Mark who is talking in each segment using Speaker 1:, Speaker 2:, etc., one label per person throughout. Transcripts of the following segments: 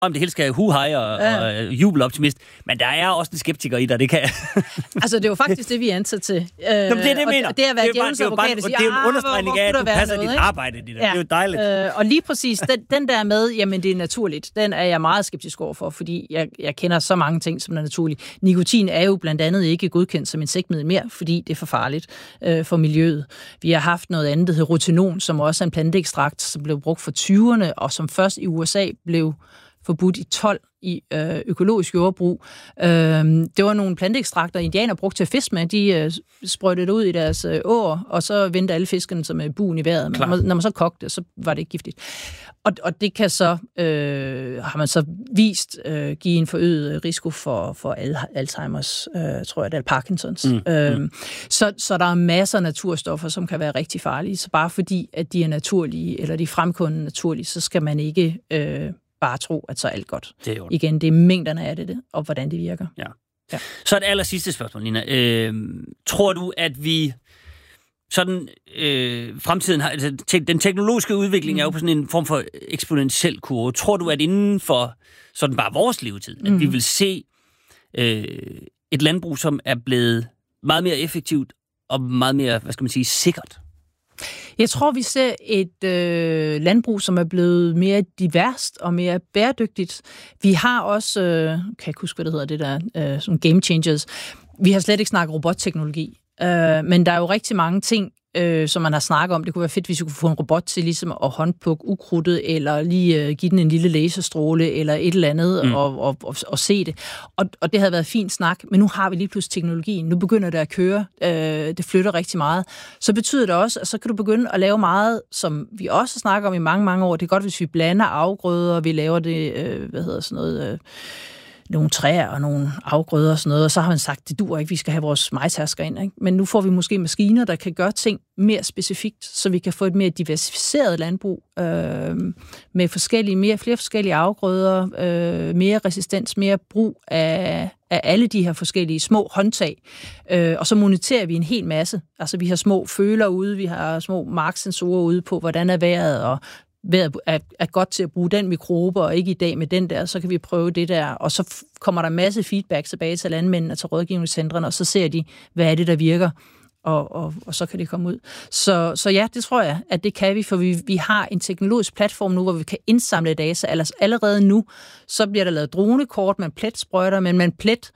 Speaker 1: om det helst skal huhej og jubeloptimist, men der er også en skeptiker i dig, det kan
Speaker 2: Altså, det er jo faktisk det, vi er ansat til.
Speaker 1: Det er det, jeg mener.
Speaker 2: Det er at være djævelens advokat og sige,
Speaker 1: det er jo en understregning af, at du passer
Speaker 2: noget,
Speaker 1: dit
Speaker 2: ikke?
Speaker 1: arbejde i det. Ja. Det er jo dejligt.
Speaker 2: Og lige præcis, den der med, jamen det er naturligt, den er jeg meget skeptisk overfor, fordi jeg kender så mange ting, som er naturligt. Nikotin er jo blandt andet ikke godkendt som insektmiddel mere, fordi det er for farligt for miljøet. Vi har haft noget andet, der hedder rotenon, som også er en planteekstrakt, som blev brugt for 20'erne, og som først i USA blev forbudt i 12 i økologisk jordbrug. Det var nogle planteekstrakter, indianer brugte til at fiske med. De sprøjtede det ud i deres åer, og så vendte alle fiskene som buen i vejret. Men når man så kogte det, så var det ikke giftigt. Og det kan så, har man så vist, give en forøget risiko for Alzheimers, tror jeg, eller Parkinsons. Så der er masser af naturstoffer, som kan være rigtig farlige. Så bare fordi, at de er naturlige, eller de er fremkomne naturlige, så skal man ikke bare tro, at så er alt godt. Igen, det er mængderne af det, og hvordan det virker.
Speaker 1: Ja. Så et aller sidste spørgsmål, Nina. Tror du, at vi sådan fremtiden har, altså, den teknologiske udvikling er jo på sådan en form for eksponentiel kurve. Tror du, at inden for sådan bare vores levetid, at vi vil se et landbrug, som er blevet meget mere effektivt og meget mere, hvad skal man sige, sikkert?
Speaker 2: Jeg tror, vi ser et landbrug, som er blevet mere diverst og mere bæredygtigt. Vi har også, kan jeg ikke huske, hvad det hedder, det der, sådan game changers. Vi har slet ikke snakket robotteknologi, men der er jo rigtig mange ting, som man har snakket om. Det kunne være fedt, hvis vi kunne få en robot til ligesom at håndplukke ukrudtet, eller lige give den en lille laserstråle, eller et eller andet, og se det. Og det havde været fint snak, men nu har vi lige pludselig teknologien. Nu begynder det at køre. Det flytter rigtig meget. Så betyder det også, at så kan du begynde at lave meget, som vi også snakker om i mange, mange år. Det er godt, hvis vi blander afgrøder, og vi laver det, nogle træer og nogle afgrøder og sådan noget, og så har man sagt, det duer ikke, vi skal have vores majtasker ind. Ikke? Men nu får vi måske maskiner, der kan gøre ting mere specifikt, så vi kan få et mere diversificeret landbrug med flere forskellige afgrøder, mere resistens, mere brug af alle de her forskellige små håndtag. Og så moniterer vi en hel masse. Altså vi har små føler ude, vi har små marksensorer ude på, hvordan er vejret, og vejret er godt til at bruge den mikrobe, og ikke i dag med den der, så kan vi prøve det der, og så kommer der en masse feedback tilbage til landmændene og til rådgivningscentrene, og så ser de, hvad er det, der virker, og så kan det komme ud. Så ja, det tror jeg, at det kan vi, for vi har en teknologisk platform nu, hvor vi kan indsamle data. Allerede nu, så bliver der lavet dronekort, man pletsprøjter, men man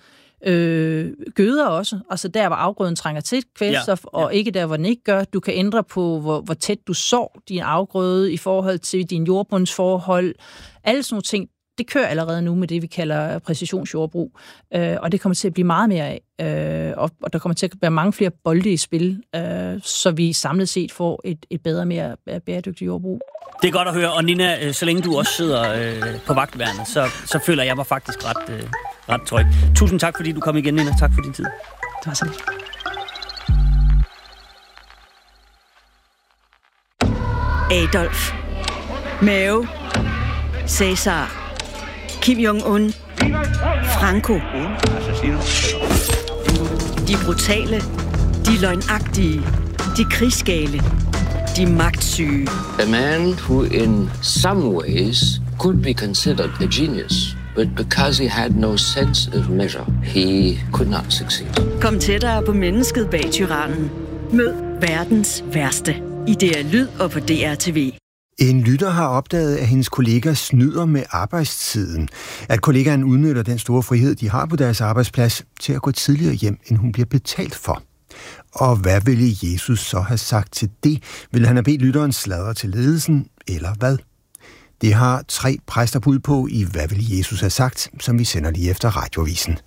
Speaker 2: gøder også, altså der, hvor afgrøden trænger til kvælstof, og ikke der, hvor den ikke gør. Du kan ændre på, hvor tæt du sår din afgrøde i forhold til din jordbundsforhold. Alle sådan nogle ting, det kører allerede nu med det, vi kalder præcisionsjordbrug, og det kommer til at blive meget mere af, og der kommer til at være mange flere bolde i spil, så vi samlet set får et bedre, mere bæredygtigt jordbrug.
Speaker 1: Det er godt at høre, og Nina, så længe du også sidder på vagtværnet, så føler jeg mig faktisk ret tryg. Tusind tak, fordi du kom igen, Nina. Tak for din tid.
Speaker 2: Det var så lidt.
Speaker 3: Adolf, Mao, Cæsar, Kim Jong-un, Franco. De brutale, de løgnagtige, de krigsgale, de magtsyge.
Speaker 4: A man who in some ways could be considered a genius, but because he had no sense of measure, he could not succeed.
Speaker 3: Kom tættere på mennesket bag tyrannen. Mød verdens værste i DR Lyd og på DR TV.
Speaker 5: En lytter har opdaget, at hendes kollega snyder med arbejdstiden. At kollegaen udnytter den store frihed, de har på deres arbejdsplads, til at gå tidligere hjem, end hun bliver betalt for. Og hvad ville Jesus så have sagt til det? Vil han have bedt lytteren sladre til ledelsen, eller hvad? Det har 3 præster bud på i Hvad ville Jesus have sagt, som vi sender lige efter radioavisen.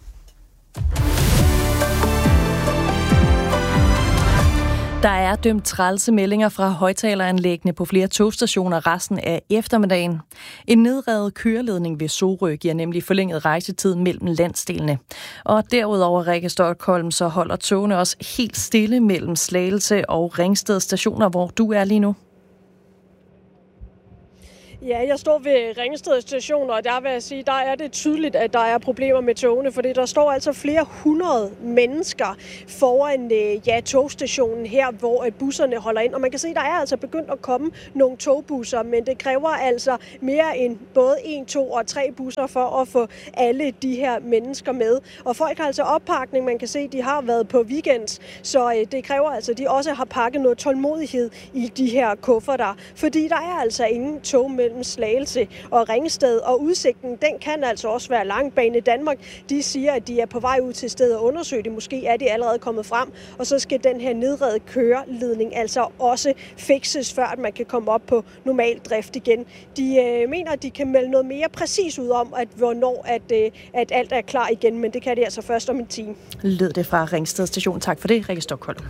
Speaker 6: Der er dømt trælse meldinger fra højtaleranlæggene på flere togstationer resten af eftermiddagen. En nedrevet køreledning ved Sorø giver nemlig forlænget rejsetid mellem landsdelene. Og derudover, Rikke Stockholm, så holder togene også helt stille mellem Slagelse og Ringsted stationer, hvor du er lige nu.
Speaker 7: Ja, jeg står ved Ringsted station, og der vil jeg sige, der er det tydeligt, at der er problemer med togene, fordi der står altså flere hundrede mennesker foran togstationen her, hvor busserne holder ind. Og man kan se, der er altså begyndt at komme nogle togbusser, men det kræver altså mere end både 1, 2 og 3 busser for at få alle de her mennesker med. Og folk har altså oppakning, man kan se, de har været på weekends, så det kræver altså, at de også har pakket noget tålmodighed i de her kufferter, fordi der er altså ingen tog mellem Slagelse og Ringsted, og udsigten, den kan altså også være lang. Bane Danmark, de siger, at de er på vej ud til stedet og undersøge det. Måske er de allerede kommet frem, og så skal den her nedrevet køreledning altså også fikses, før at man kan komme op på normal drift igen. De mener, at de kan melde noget mere præcis ud om, hvornår at alt er klar igen, men det kan de altså først om en time.
Speaker 6: Lød det fra Ringsted station. Tak for det, Rikke Stockholm.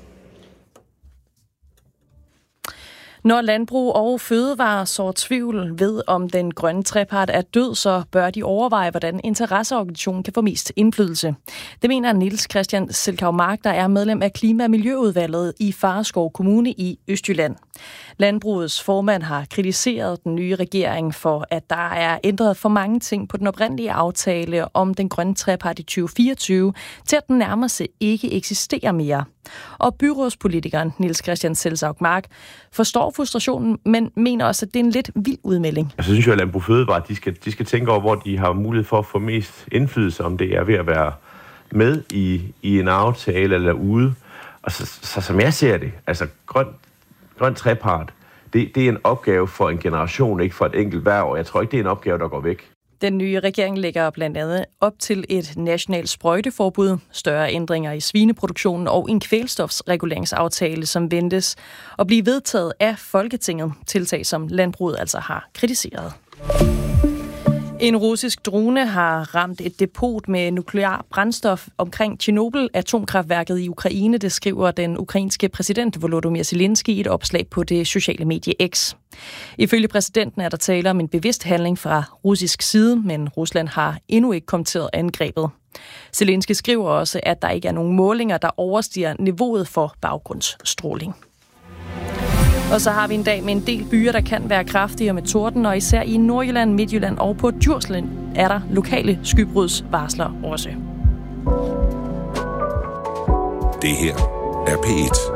Speaker 6: Når Landbrug og Fødevare sår tvivl ved, om den grønne trepart er død, så bør de overveje, hvordan interesseorganisationen kan få mest indflydelse. Det mener Niels Christian Selkau-Mark, der er medlem af Klima- og Miljøudvalget i Fareskov Kommune i Østjylland. Landbrugets formand har kritiseret den nye regering for, at der er ændret for mange ting på den oprindelige aftale om den grønne trepart i 2024, til at den nærmest ikke eksisterer mere. Og byrådspolitikeren Niels Christian Selkau-Mark forstår frustrationen, men mener også, at det er en lidt vild udmelding.
Speaker 8: Jeg synes jo, at Landbrug Fødevare, de skal tænke over, hvor de har mulighed for at få mest indflydelse, om det er ved at være med i en aftale eller ude. Og så som jeg ser det, altså grøn trepart, det er en opgave for en generation, ikke for et enkelt hver år. Jeg tror ikke, det er en opgave, der går væk.
Speaker 6: Den nye regering lægger blandt andet op til et nationalt sprøjteforbud, større ændringer i svineproduktionen og en kvælstofsreguleringsaftale, som ventes at blive vedtaget af Folketinget, tiltag som landbruget altså har kritiseret. En russisk drone har ramt et depot med nuklear brændstof omkring Tjernobyl-atomkraftværket i Ukraine, det skriver den ukrainske præsident Volodymyr Zelensky i et opslag på det sociale medie X. Ifølge præsidenten er der tale om en bevidst handling fra russisk side, men Rusland har endnu ikke kommenteret angrebet. Zelensky skriver også, at der ikke er nogen målinger, der overstiger niveauet for baggrundsstråling. Og så har vi en dag med en del byer, der kan være kraftigere med torden, og især i Nordjylland, Midtjylland og på Djursland er der lokale skybrudsvarsler også.
Speaker 9: Det her er P1.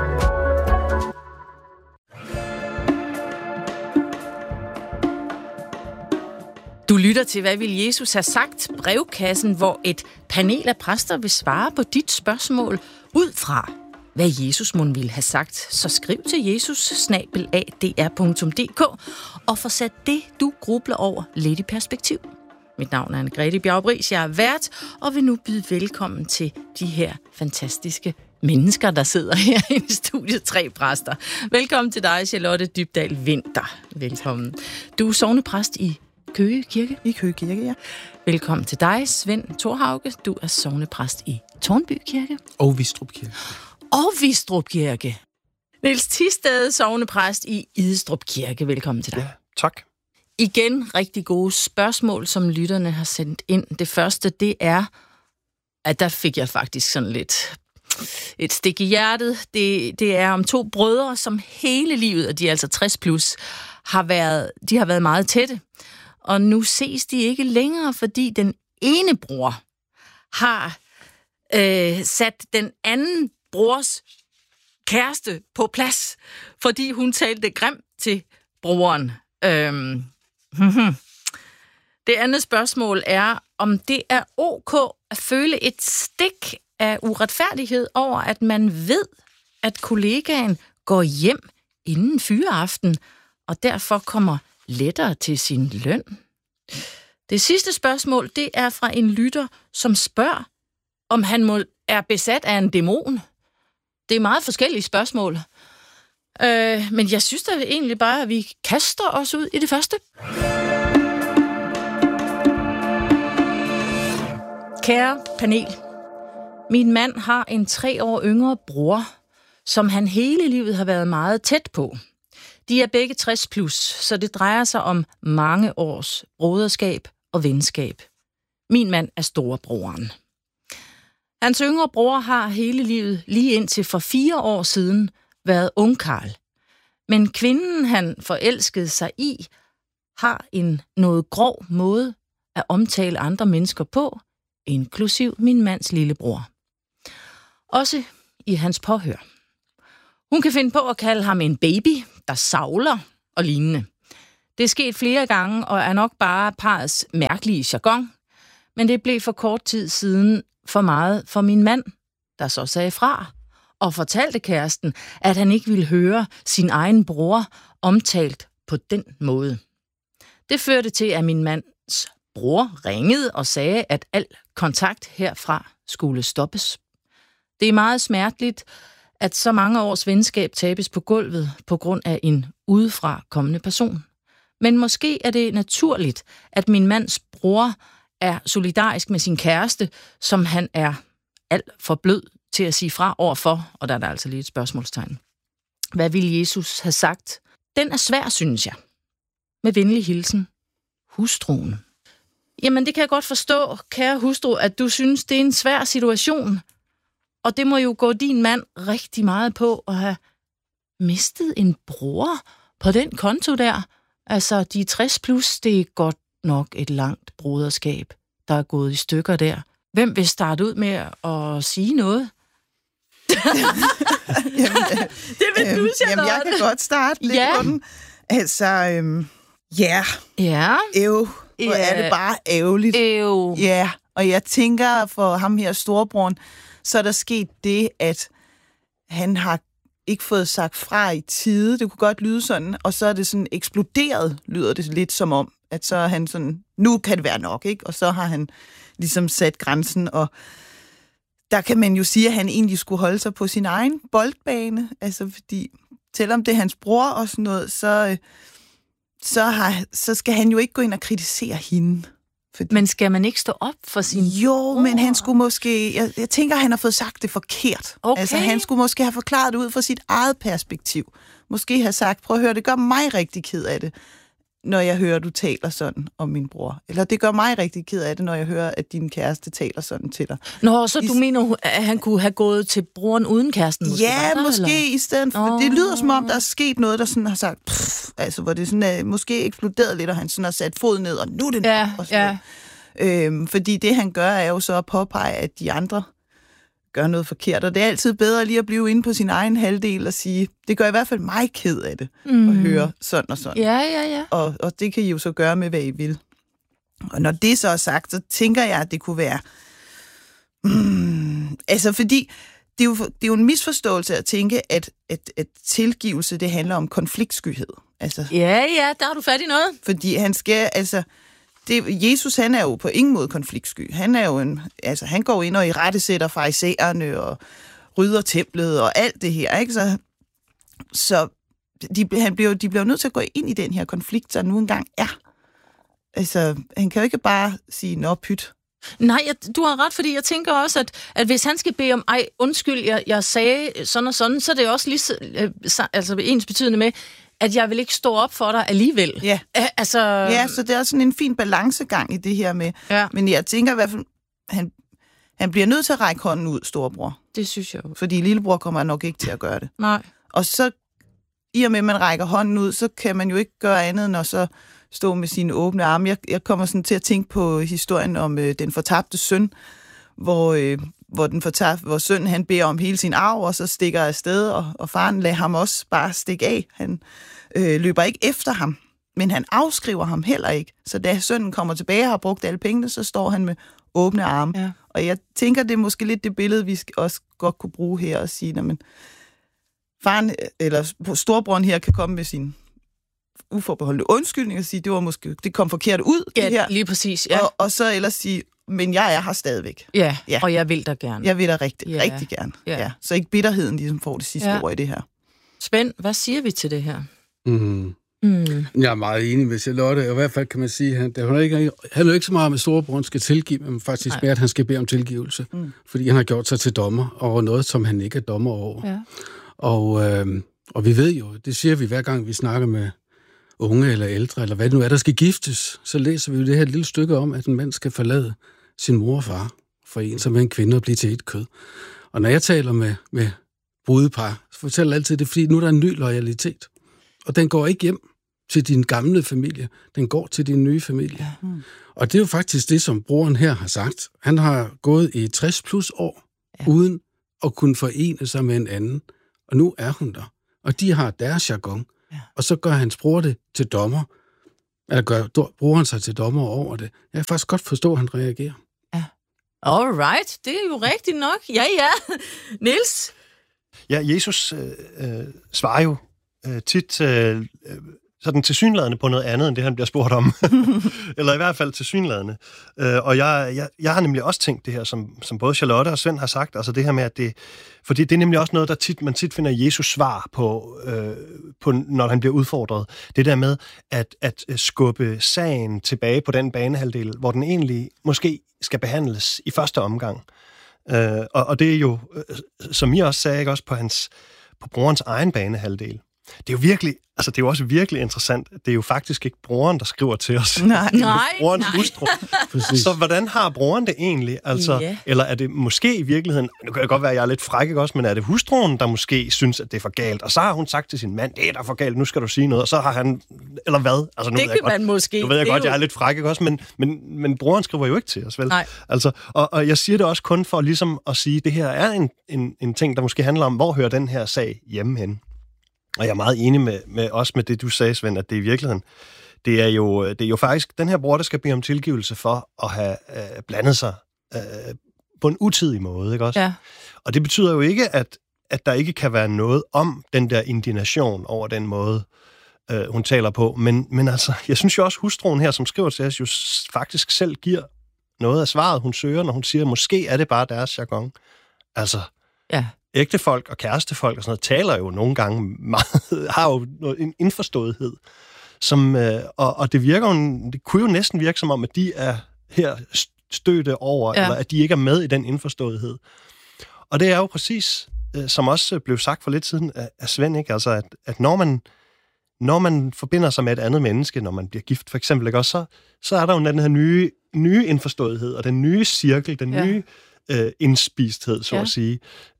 Speaker 10: Du lytter til, hvad vil Jesus have sagt? Brevkassen, hvor et panel af præster vil svare på dit spørgsmål ud fra, hvad Jesus mon ville have sagt. Så skriv til jesus@dr.dk og få sat det, du grubler over, lidt i perspektiv. Mit navn er Anne-Grethe Bjarup-Riis, jeg er vært, og vil nu byde velkommen til de her fantastiske mennesker, der sidder her i studiet. 3 præster. Velkommen til dig, Charlotte Dybdahl Winther. Velkommen. Du er sognepræst i Køge Kirke.
Speaker 11: I Køge Kirke, ja.
Speaker 10: Velkommen til dig, Svend Thorhauge. Du er sognepræst i Tårnby Kirke.
Speaker 11: Og Vistrup Kirke.
Speaker 10: Og Vistrup Kirke. Niels Thisted, sognepræst i Idestrup Kirke. Velkommen til dig.
Speaker 11: Ja, tak.
Speaker 10: Igen rigtig gode spørgsmål, som lytterne har sendt ind. Det første, det er, at der fik jeg faktisk sådan lidt et stik i hjertet. Det er om 2 brødre, som hele livet, og de er altså 60 plus, har været meget tætte. Og nu ses de ikke længere, fordi den ene bror har sat den anden brors kæreste på plads, fordi hun talte grimt til broren. Det andet spørgsmål er, om det er ok at føle et stik af uretfærdighed over, at man ved, at kollegaen går hjem inden fyreaften, og derfor kommer lettere til sin løn. Det sidste spørgsmål, det er fra en lytter, som spørger, om han er besat af en dæmon. Det er meget forskellige spørgsmål. Men jeg synes da egentlig bare, at vi kaster os ud i det første. Kære panel, min mand har en 3 år yngre bror, som han hele livet har været meget tæt på. De er begge 60 plus, så det drejer sig om mange års broderskab og venskab. Min mand er storebroren. Hans yngre bror har hele livet, lige indtil for 4 år siden, været ungkarl. Men kvinden, han forelskede sig i, har en noget grov måde at omtale andre mennesker på, inklusiv min mands lillebror. Også i hans påhør. Hun kan finde på at kalde ham en baby, der savler og lignende. Det er sket flere gange og er nok bare parrets mærkelige jargon, men det blev for kort tid siden for meget for min mand, der så sagde fra og fortalte kæresten, at han ikke ville høre sin egen bror omtalt på den måde. Det førte til, at min mands bror ringede og sagde, at al kontakt herfra skulle stoppes. Det er meget smerteligt, at så mange års venskab tabes på gulvet på grund af en udefra kommende person. Men måske er det naturligt, at min mands bror er solidarisk med sin kæreste, som han er alt for blød til at sige fra overfor, og der er der altså lige et spørgsmålstegn. Hvad ville Jesus have sagt? Den er svær, synes jeg. Med venlig hilsen. Hustruen. Jamen, det kan jeg godt forstå, kære hustru, at du synes, det er en svær situation. Og det må jo gå din mand rigtig meget på at have mistet en bror på den konto der. Altså, de 60 plus, det er godt nok et langt broderskab, der er gået i stykker der. Hvem vil starte ud med at sige noget?
Speaker 11: Jamen,
Speaker 10: det vil du, Charlotte.
Speaker 11: Jamen, jeg kan godt starte lidt på den. Altså, ja. Hvor er det bare ærgerligt. Ja, og jeg tænker, for ham her storebroren, så er der sket det, at han har ikke fået sagt fra i tide. Det kunne godt lyde sådan, og så er det sådan eksploderet, lyder det lidt som om, at så er han sådan, nu kan det være nok, ikke? Og så har han ligesom sat grænsen, og der kan man jo sige, at han egentlig skulle holde sig på sin egen boldbane, altså fordi, selvom det er hans bror og sådan noget, så skal han jo ikke gå ind og kritisere hende.
Speaker 10: Fordi... Men skal man ikke stå op for sin bror?
Speaker 11: Men han skulle måske... Jeg tænker, han har fået sagt det forkert.
Speaker 10: Okay.
Speaker 11: Altså, han skulle måske have forklaret det ud fra sit eget perspektiv. Måske have sagt, prøv at høre, det gør mig rigtig ked af det, når jeg hører, du taler sådan om min bror. Eller det gør mig rigtig ked af det, når jeg hører, at din kæreste taler sådan til dig.
Speaker 10: Nå, så du mener, at han kunne have gået til broren uden kæresten? Måske,
Speaker 11: ja, måske i stedet for... Det lyder som om, der er sket noget, der sådan har sagt... altså, hvor det sådan er måske eksploderet lidt, og han sådan har sat fod ned, og nu er det nok. Og sådan fordi det, han gør, er jo så at påpege, at de andre gør noget forkert. Og det er altid bedre lige at blive inde på sin egen halvdel og sige, det gør i hvert fald mig ked af det, at høre sådan og sådan.
Speaker 10: Ja.
Speaker 11: Og det kan I jo så gøre med, hvad I vil. Og når det så er sagt, så tænker jeg, at det kunne være... altså, fordi det er jo en misforståelse at tænke, at tilgivelse, det handler om konfliktskyhed. Altså,
Speaker 10: ja, der har du fat i noget.
Speaker 11: Fordi han skal, altså... Jesus, han er jo på ingen måde konfliktsky. Han er jo han går ind og irettesætter farisæerne og rydder templet og alt det her, ikke? Så de bliver nødt til at gå ind i den her konflikt, der nu engang er. Altså, han kan jo ikke bare sige, nå, pyt.
Speaker 10: Nej, du har ret, fordi jeg tænker også, at hvis han skal bede om, undskyld, jeg sagde sådan og sådan, så er det også lige ens betydende med, at jeg vil ikke stå op for dig alligevel.
Speaker 11: Ja.
Speaker 10: Altså...
Speaker 11: Ja, så det er sådan en fin balancegang i det her med. Ja. Men jeg tænker i hvert fald, han bliver nødt til at række hånden ud, storebror.
Speaker 10: Det synes jeg jo.
Speaker 11: Fordi lillebror kommer nok ikke til at gøre det.
Speaker 10: Nej.
Speaker 11: Og så, i og med, at man rækker hånden ud, så kan man jo ikke gøre andet, end at så stå med sine åbne arme. Jeg kommer sådan til at tænke på historien om den fortabte søn, hvor sønnen han beder om hele sin arv, og så stikker afsted, og faren lader ham også bare stikke af. Han løber ikke efter ham, men han afskriver ham heller ikke. Så da sønnen kommer tilbage og har brugt alle pengene, så står han med åbne arme. Ja. Og jeg tænker, det er måske lidt det billede, vi også godt kunne bruge her og sige, at faren eller storebroren her kan komme med sin uforbeholdende undskyldning og sige, det kom forkert ud.
Speaker 10: Ja,
Speaker 11: det her.
Speaker 10: Lige præcis. Ja.
Speaker 11: Og så ellers sige, men jeg er her stadigvæk.
Speaker 10: Ja, og jeg vil da gerne.
Speaker 11: Jeg vil da rigtig gerne. Ja. Så ikke bitterheden ligesom får det sidste ord i det her.
Speaker 10: Svend, hvad siger vi til det her?
Speaker 12: Jeg er meget enig med Charlotte. I hvert fald kan man sige, at han handler ikke så meget om, at storebroren skal tilgive, men faktisk mere, at han skal bede om tilgivelse. Fordi han har gjort sig til dommer over noget, som han ikke er dommer over. Ja. Og vi ved jo, det siger vi hver gang, vi snakker med unge eller ældre, eller hvad det nu er, der skal giftes, så læser vi jo det her lille stykke om, at en mand skal forlade sin mor og far for en som en kvinde og blive til et kød. Og når jeg taler med brudepar, så fortæller jeg altid det, fordi nu er der en ny loyalitet. Og den går ikke hjem. til din gamle familie. Den går til din nye familie. Ja. Og det er jo faktisk det, som broren her har sagt. Han har gået i 60 plus år, uden at kunne forene sig med en anden. Og nu er hun der. Og de har deres jargon. Ja. Og så gør hans bror det til dommer. Eller gør broren sig til dommer over det. Jeg kan faktisk godt forstå, at han reagerer.
Speaker 10: Ja. Alright, det er jo rigtigt nok. Ja. Niels?
Speaker 13: Ja, Jesus svarer jo tit sådan tilsyneladende på noget andet, end det han bliver spurgt om. Eller i hvert fald tilsyneladende. Og jeg har nemlig også tænkt det her, som både Charlotte og Svend har sagt, altså det her med, at fordi det er nemlig også noget, der man tit finder Jesus svar på, når han bliver udfordret. Det der med at skubbe sagen tilbage på den banehalvdel, hvor den egentlig måske skal behandles i første omgang. Og det er jo, som I også sagde, ikke, også på brorens egen banehalvdel. Det er jo virkelig, altså det er jo også virkelig interessant. Det er jo faktisk ikke broren, der skriver til os.
Speaker 10: Nej.
Speaker 13: Brorens hustru. Så hvordan har broren det egentlig? Altså, eller er det måske i virkeligheden, nu kan det godt være, at jeg er lidt fræk, ikke også, men er det hustruen, der måske synes, at det er for galt? Og så har hun sagt til sin mand, det er da for galt, nu skal du sige noget. Og så har han, eller hvad? Altså, nu
Speaker 10: det
Speaker 13: ved jeg
Speaker 10: kan man måske.
Speaker 13: Nu ved jeg godt, jeg er lidt fræk, ikke også, men broren skriver jo ikke til os, vel? Nej. Altså, og jeg siger det også kun for ligesom at sige, at det her er en ting, der måske handler om, hvor hører den her sag hjemme hen? Og jeg er meget enig med det, du sagde, Svend, at det i virkeligheden, det er jo faktisk den her bror, der skal bede om tilgivelse for at have blandet sig på en utidig måde, ikke også? Ja. Og det betyder jo ikke, at der ikke kan være noget om den der indignation over den måde, hun taler på. Men altså, jeg synes jo også, hustruen her, som skriver til os, jo faktisk selv giver noget af svaret, hun søger, når hun siger, måske er det bare deres jargon. Altså... Ja. Ægtefolk og kærestefolk og sådan noget taler jo nogle gange meget, har jo en indforståethed, som, og det virker jo, det kunne jo næsten virke som om, at de er her stødte over, eller at de ikke er med i den indforståethed. Og det er jo præcis, som også blev sagt for lidt siden af Svend, ikke? Altså, at når man forbinder sig med et andet menneske, når man bliver gift for eksempel, ikke? Også, så er der jo den her nye indforståethed, og den nye cirkel, den nye indspisthed, så at sige,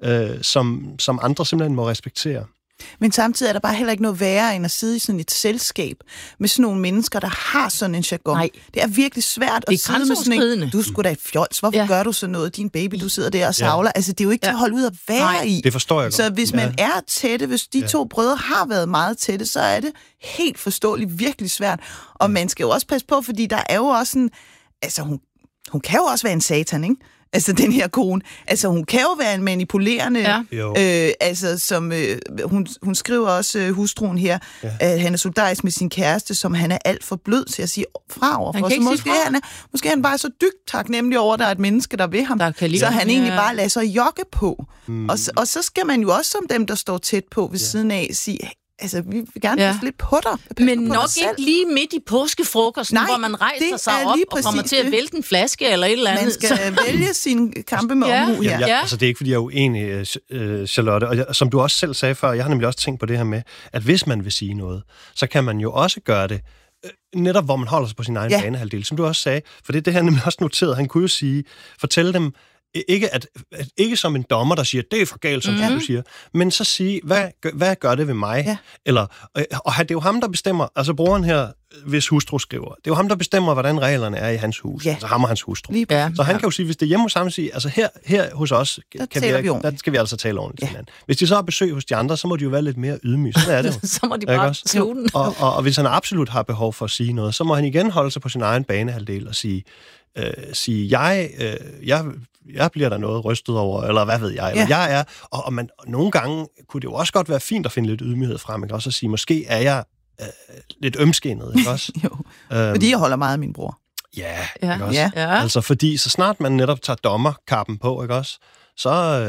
Speaker 13: som andre simpelthen må respektere.
Speaker 11: Men samtidig er der bare heller ikke noget værre, end at sidde i sådan et selskab med sådan nogle mennesker, der har sådan en jargon. Nej. Det er virkelig svært at sidde med sådan en, du skulle da et fjols, hvorfor gør du sådan noget? Din baby, du sidder der og savler. Altså, det er jo ikke til at holde ud at være i.
Speaker 13: Det forstår jeg godt.
Speaker 11: Så hvis man er tætte, hvis de to brødre har været meget tætte, så er det helt forståeligt virkelig svært. Og man skal jo også passe på, fordi der er jo også en, altså hun kan jo også være en satan, ikke? Altså, den her kone. Altså, hun kan jo være en manipulerende. Ja. Altså, som hun skriver også, hustruen her, at han er solidarisk med sin kæreste, som han er alt for blød til at sige fra overfor. Så måske er han bare så dybt taknemmelig over, at der er et menneske, der vil ham. Så han egentlig bare lader sig jogge på. Og så skal man jo også som dem, der står tæt på ved siden af, sige, altså, vi vil gerne passe lidt på dig.
Speaker 10: Men nok ikke lige midt i påskefrokosten, hvor man rejser sig op og kommer til at vælte en flaske eller et eller andet.
Speaker 11: Man skal vælge sine kampe med omhu her.
Speaker 13: Altså, det er ikke, fordi jeg er uenig, Charlotte. Og som du også selv sagde før, jeg har nemlig også tænkt på det her med, at hvis man vil sige noget, så kan man jo også gøre det netop, hvor man holder sig på sin egen banehalvdel, som du også sagde. For det har nemlig også noteret. Han kunne jo fortælle dem, ikke som en dommer, der siger, det er for galt, som du siger, men så sige, hvad gør det ved mig? Ja. Eller, og det er jo ham, der bestemmer, altså broren her, hvis hustru skriver, det er jo ham, der bestemmer, hvordan reglerne er i hans hus. Ja. Altså ham og hans hustru. Så han kan jo sige, hvis det er hjemme hos ham, sige, altså her hos os, der skal vi altså tale ordentligt til hinanden. Hvis de så har besøg hos de andre, så må de jo være lidt mere ydmyge. Sådan er det jo.
Speaker 10: Så må de bare sluge den.
Speaker 13: Og hvis han absolut har behov for at sige noget, så må han igen holde sig på sin egen banehalvdel og sige, jeg bliver der noget rystet over, eller hvad ved jeg, eller jeg er, og nogle gange kunne det jo også godt være fint at finde lidt ydmyghed frem, ikke? Også at sige, måske er jeg lidt ømskindet, ikke også?
Speaker 11: Jo, fordi jeg holder meget af min bror.
Speaker 13: Ja, ikke også? Ja. Altså, fordi så snart man netop tager dommerkappen på, ikke også, så,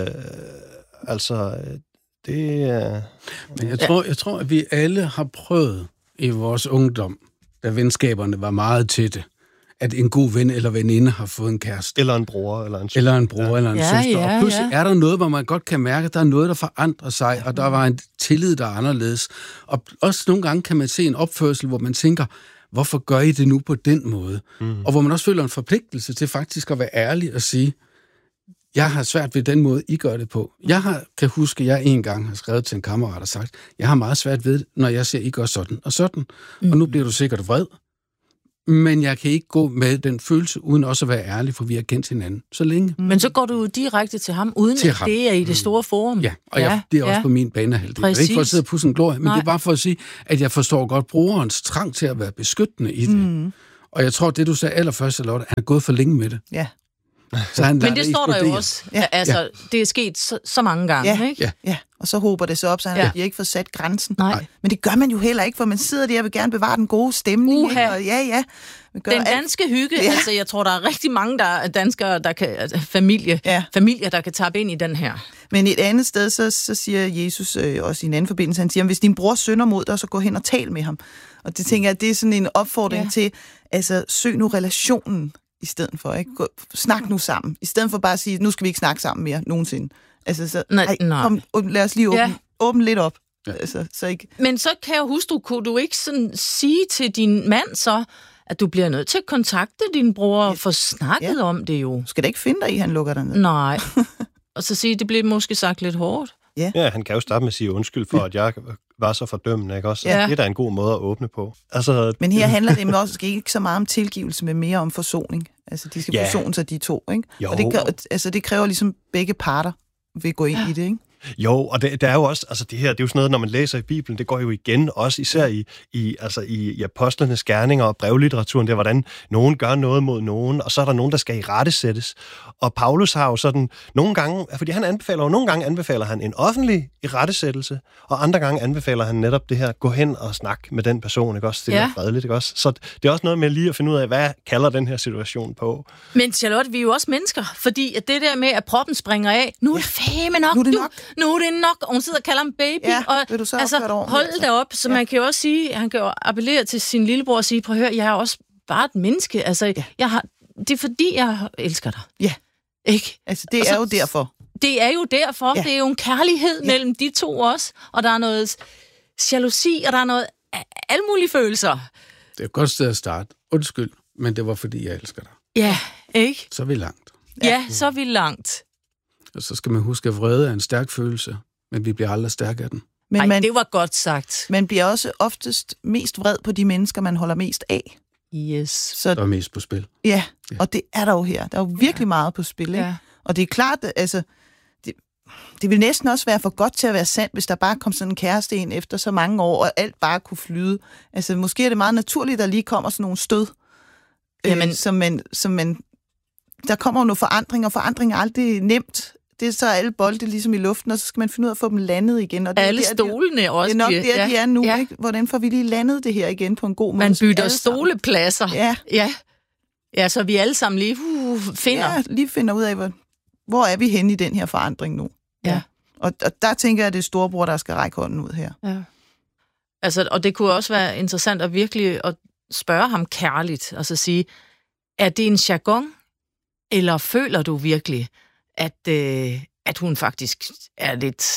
Speaker 13: det...
Speaker 12: Men jeg tror, at vi alle har prøvet i vores ungdom, da venskaberne var meget tætte, at en god ven eller veninde har fået en kæreste.
Speaker 13: Eller en bror, eller en søster.
Speaker 12: Eller en bror, eller en søster. Og pludselig er der noget, hvor man godt kan mærke, at der er noget, der forandrer sig, og der var en tillid, der er anderledes. Og også nogle gange kan man se en opførsel, hvor man tænker, hvorfor gør I det nu på den måde? Og hvor man også føler en forpligtelse til faktisk at være ærlig og sige, Jeg har svært ved den måde, I gør det på. Kan huske, at jeg en gang har skrevet til en kammerat og sagt, jeg har meget svært ved, når jeg ser, I gør sådan og sådan. Og nu bliver du sikkert vred. Men jeg kan ikke gå med den følelse, uden også at være ærlig, for vi har kendt hinanden så længe.
Speaker 10: Men så går du direkte til ham, uden at det er i det store forum.
Speaker 12: Ja, og det er også på min banehalvdel. Det er ikke for at sidde og pusse en glorie, men det er bare for at sige, at jeg forstår godt brugerens trang til at være beskyttende i det. Og jeg tror, det du sagde allerførst, Charlotte, han er gået for længe med det.
Speaker 11: Ja.
Speaker 10: Men det står der jo også. Altså, det er sket så mange gange, ikke?
Speaker 11: Ja, og så håber det så op, så han ikke får sat grænsen.
Speaker 10: Nej.
Speaker 11: Men det gør man jo heller ikke, for man sidder der og vil gerne bevare den gode stemning. Og
Speaker 10: Den danske hygge, altså jeg tror, der er rigtig mange danskere, der kan, altså, familier, der kan tabe ind i den her.
Speaker 11: Men et andet sted, så siger Jesus også i en anden forbindelse, han siger, hvis din bror synder mod dig, så gå hen og tal med ham. Og det tænker jeg, det er sådan en opfordring til, altså søg nu relationen i stedet for, ikke? Snak nu sammen. I stedet for bare at sige, nu skal vi ikke snakke sammen mere, nogensinde. Altså, så, kom, lad os lige åbne lidt op. Ja. Altså, så ikke...
Speaker 10: Men så, kære hustru, kunne du ikke sådan sige til din mand så, at du bliver nødt til at kontakte din bror og få snakket om det jo?
Speaker 11: Skal det ikke finde dig i, han lukker dig ned?
Speaker 10: Nej. Og så sige, det bliver måske sagt lidt hårdt.
Speaker 13: Ja, han kan jo starte med at sige undskyld for, at jeg var så fordømmende, ikke også? Ja. Det er da en god måde at åbne på. Altså...
Speaker 11: Men her handler det også ikke så meget om tilgivelse, men mere om forsoning. Altså, de skal forsone sig, de to, ikke?
Speaker 13: Jo.
Speaker 11: Og det kræver ligesom begge parter vil gå ind i det, ikke?
Speaker 13: Jo, og det er jo også, altså det her, det er jo sådan noget, når man læser i Bibelen, det går jo igen, også især i apostlenes gerninger og brevlitteraturen, der hvordan nogen gør noget mod nogen, og så er der nogen, der skal irettesættes. Og Paulus har jo sådan nogle gange, fordi nogle gange anbefaler han en offentlig irettesættelse, og andre gange anbefaler han netop det her, gå hen og snakke med den person, ikke også? Det er fredeligt, ikke også? Så det er også noget med lige at finde ud af, hvad kalder den her situation på.
Speaker 10: Men Charlotte, vi er jo også mennesker, fordi at det der med, at proppen springer af, nu er det fame nok, nu er det nok, og hun sidder og kalder ham baby, og
Speaker 11: du så
Speaker 10: altså, hold da op, så man kan jo også sige, han kan jo appellere til sin lillebror og sige, prøv at høre, jeg er også bare et menneske, altså, det er fordi, jeg elsker dig.
Speaker 11: Ja.
Speaker 10: Ikke?
Speaker 11: Altså, det er jo derfor.
Speaker 10: Det er jo derfor, det er jo en kærlighed mellem de to også, og der er noget jalousi, og der er noget alle mulige følelser.
Speaker 12: Det er et godt sted at starte. Undskyld, men det var fordi, jeg elsker dig.
Speaker 10: Ja, ikke?
Speaker 12: Så er vi langt.
Speaker 10: Ja, så er vi langt.
Speaker 12: Og så skal man huske, at vrede er en stærk følelse, men vi bliver aldrig stærke af den.
Speaker 10: Men det var godt sagt.
Speaker 11: Man bliver også oftest mest vred på de mennesker, man holder mest af.
Speaker 10: Yes.
Speaker 12: Så der er mest på spil.
Speaker 11: Ja, og det er der jo her. Der er jo virkelig meget på spil, ikke? Ja. Og det er klart, altså, det vil næsten også være for godt til at være sandt, hvis der bare kom sådan en kæreste ind efter så mange år, og alt bare kunne flyde. Altså, måske er det meget naturligt, at der lige kommer sådan nogle stød, som man der kommer jo noget forandring, og forandring er aldrig nemt. Det er så alle bolde ligesom i luften, og så skal man finde ud af at få dem landet igen. Og det
Speaker 10: alle stolene også.
Speaker 11: Det er nok der, de er nu. Ja. Ikke? Hvordan får vi lige landet det her igen på en god måde?
Speaker 10: Man bytter stolepladser. Ja, så vi alle sammen lige finder.
Speaker 11: Ja, lige finder ud af, hvor er vi henne i den her forandring nu.
Speaker 10: Ja.
Speaker 11: Og der tænker jeg, at det er storebror, der skal række hånden ud her.
Speaker 10: Ja. Altså, og det kunne også være interessant at virkelig at spørge ham kærligt, og så sige, er det en jargon, eller føler du virkelig, at hun faktisk er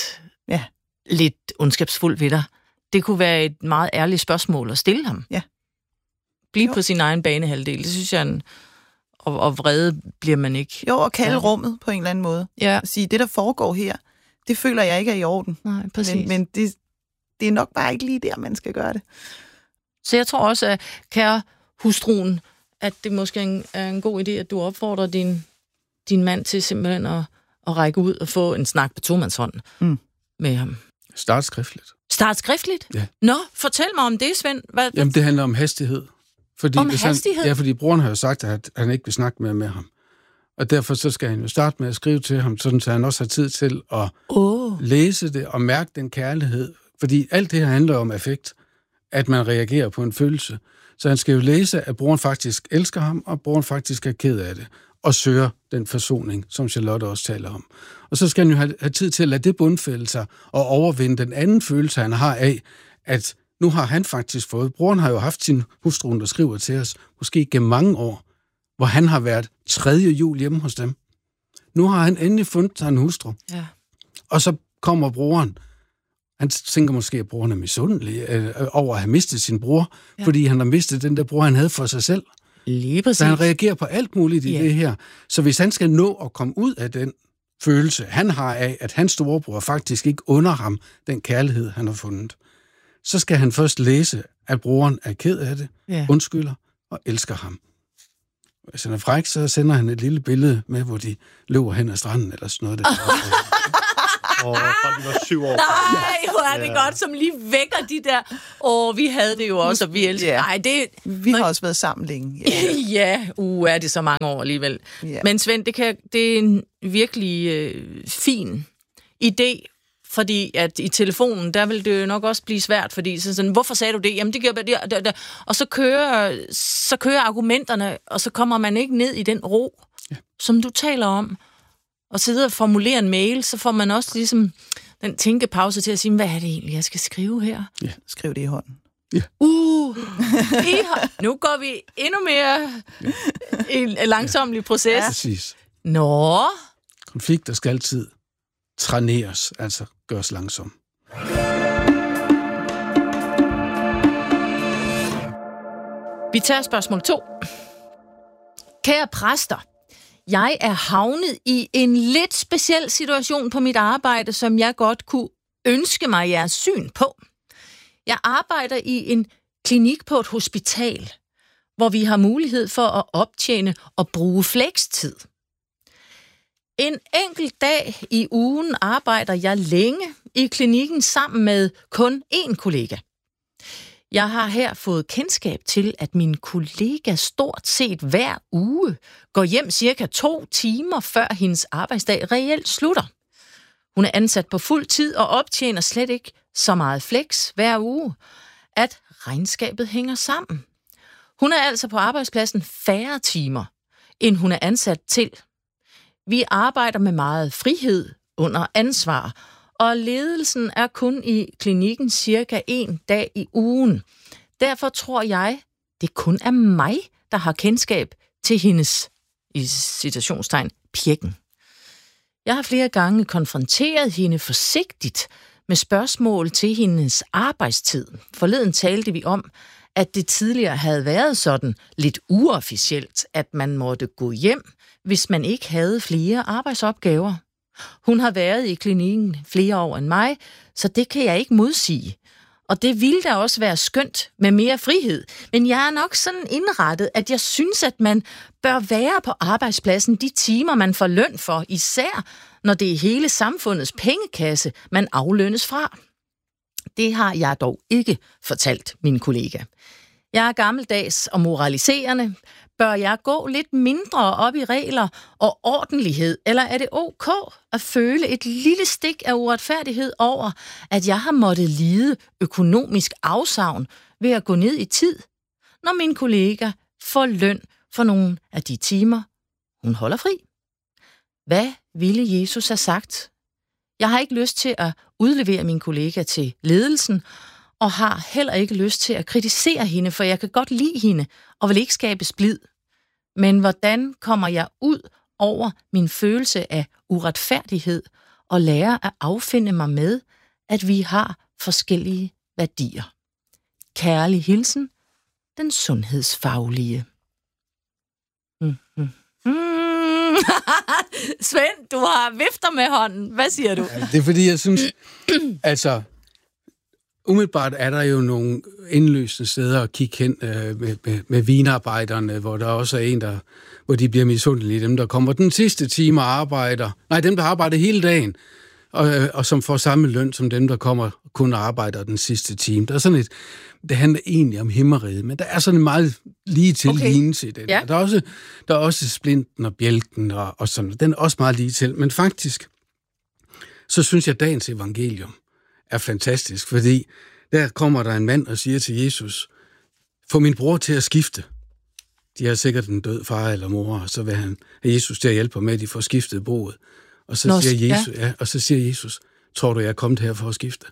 Speaker 10: lidt ondskabsfuld ved dig? Det kunne være et meget ærligt spørgsmål at stille ham.
Speaker 11: Ja.
Speaker 10: Bliv på sin egen banehalvdel. Det synes jeg, og vrede bliver man ikke.
Speaker 11: Jo, og kalde rummet på en eller anden måde.
Speaker 10: Ja.
Speaker 11: At sige, det der foregår her, det føler jeg ikke er i orden.
Speaker 10: Nej, præcis.
Speaker 11: Men det er nok bare ikke lige der, man skal gøre det.
Speaker 10: Så jeg tror også, at kære hustruen, at det måske er en god idé, at du opfordrer din mand til simpelthen at række ud og få en snak på tomandshånd med ham.
Speaker 12: Start skriftligt.
Speaker 10: Start skriftligt?
Speaker 12: Ja.
Speaker 10: Nå, fortæl mig om det, Svend.
Speaker 12: Jamen, det handler om hastighed.
Speaker 10: Hastighed?
Speaker 12: Fordi broren har jo sagt, at han ikke vil snakke mere med ham. Og derfor så skal han jo starte med at skrive til ham, sådan så han også har tid til at læse det og mærke den kærlighed. Fordi alt det her handler om affekt, at man reagerer på en følelse. Så han skal jo læse, at broren faktisk elsker ham, og broren faktisk er ked af det, og søger den forsoning, som Charlotte også taler om. Og så skal han jo have tid til at lade det bundfælde sig, og overvinde den anden følelse, han har af, at nu har han faktisk fået. Broren har jo haft sin hustru, der skriver til os, måske gennem mange år, hvor han har været 3. jul hjemme hos dem. Nu har han endelig fundet sig en hustru.
Speaker 10: Ja.
Speaker 12: Og så kommer broren. Han tænker måske, at broren er misundelig over at have mistet sin bror, fordi han har mistet den der bror, han havde for sig selv.
Speaker 10: Lige præcis.
Speaker 12: Så han reagerer på alt muligt i det her. Så hvis han skal nå at komme ud af den følelse, han har af, at hans storebror faktisk ikke under ham den kærlighed, han har fundet, så skal han først læse, at broren er ked af det, undskylder og elsker ham. Hvis han er fræk, så sender han et lille billede med, hvor de løber hen ad stranden, eller sådan noget.
Speaker 13: Fra de var 7 år.
Speaker 10: Nej, hvor er det godt, som lige vækker de der. Vi havde det jo også, og vi elsker. Nej,
Speaker 11: vi har også været sammen længe.
Speaker 10: Er det så mange år alligevel. Yeah. Men Svend, det er en virkelig fin idé, fordi at i telefonen, der vil det jo nok også blive svært, fordi sådan, hvorfor sagde du det? Jamen, det gør bare det. Og så kører argumenterne, og så kommer man ikke ned i den ro, som du taler om. Og sidder og formulerer en mail, så får man også ligesom den tænkepause til at sige, hvad er det egentlig, jeg skal skrive her?
Speaker 11: Ja, skriv det i hånden.
Speaker 12: Ja.
Speaker 10: Nu går vi endnu mere i en langsomlig proces.
Speaker 12: Ja. Præcis.
Speaker 10: Nå.
Speaker 12: Konflikter skal altid træneres, altså gøres langsom.
Speaker 10: Vi tager spørgsmål 2. Kære præster, jeg er havnet i en lidt speciel situation på mit arbejde, som jeg godt kunne ønske mig jeres syn på. Jeg arbejder i en klinik på et hospital, hvor vi har mulighed for at optjene og bruge flekstid. En enkelt dag i ugen arbejder jeg længe i klinikken sammen med kun én kollega. Jeg har her fået kendskab til, at min kollega stort set hver uge går hjem cirka 2 timer før hendes arbejdsdag reelt slutter. Hun er ansat på fuld tid og optjener slet ikke så meget flex hver uge, at regnskabet hænger sammen. Hun er altså på arbejdspladsen færre timer, end hun er ansat til. Vi arbejder med meget frihed under ansvar, og ledelsen er kun i klinikken cirka 1 dag i ugen. Derfor tror jeg, det kun er mig, der har kendskab til hendes, i citationstegn, pjekken. Jeg har flere gange konfronteret hende forsigtigt med spørgsmål til hendes arbejdstid. Forleden talte vi om, at det tidligere havde været sådan lidt uofficielt, at man måtte gå hjem, hvis man ikke havde flere arbejdsopgaver. Hun har været i klinikken flere år end mig, så det kan jeg ikke modsige. Og det ville da også være skønt med mere frihed. Men jeg er nok sådan indrettet, at jeg synes, at man bør være på arbejdspladsen de timer, man får løn for, især når det er hele samfundets pengekasse, man aflønnes fra. Det har jeg dog ikke fortalt min kollega. Jeg er gammeldags og moraliserende. Bør jeg gå lidt mindre op i regler og ordentlighed, eller er det ok at føle et lille stik af uretfærdighed over, at jeg har måttet lide økonomisk afsavn ved at gå ned i tid, når min kollega får løn for nogle af de timer, hun holder fri? Hvad ville Jesus have sagt? Jeg har ikke lyst til at udlevere min kollega til ledelsen, og har heller ikke lyst til at kritisere hende, for jeg kan godt lide hende og vil ikke skabe splid. Men hvordan kommer jeg ud over min følelse af uretfærdighed og lærer at affinde mig med, at vi har forskellige værdier? Kærlig hilsen, den sundhedsfaglige. Svend, du har vifter med hånden. Hvad siger du?
Speaker 12: Ja, det er fordi, jeg synes, altså, umiddelbart er der jo nogle indløsende steder at kigge hen med vinarbejderne, hvor der også er en, hvor de bliver misundelige. Dem, der kommer den sidste time og arbejder. Nej, dem, der arbejder hele dagen, og som får samme løn som dem, der kommer kun arbejder den sidste time. Der er sådan det handler egentlig om himmeriget, men der er sådan en meget lige til lignelse i det. Ja. Der er også splinten og bjælken og sådan. Den er også meget lige til. Men faktisk, så synes jeg, at dagens evangelium er fantastisk, fordi der kommer der en mand og siger til Jesus, få min bror til at skifte. De har sikkert en død far eller mor, og så vil han have Jesus til at hjælpe med, at de får skiftet boet. Og så siger Jesus, tror du, jeg er kommet her for at skifte?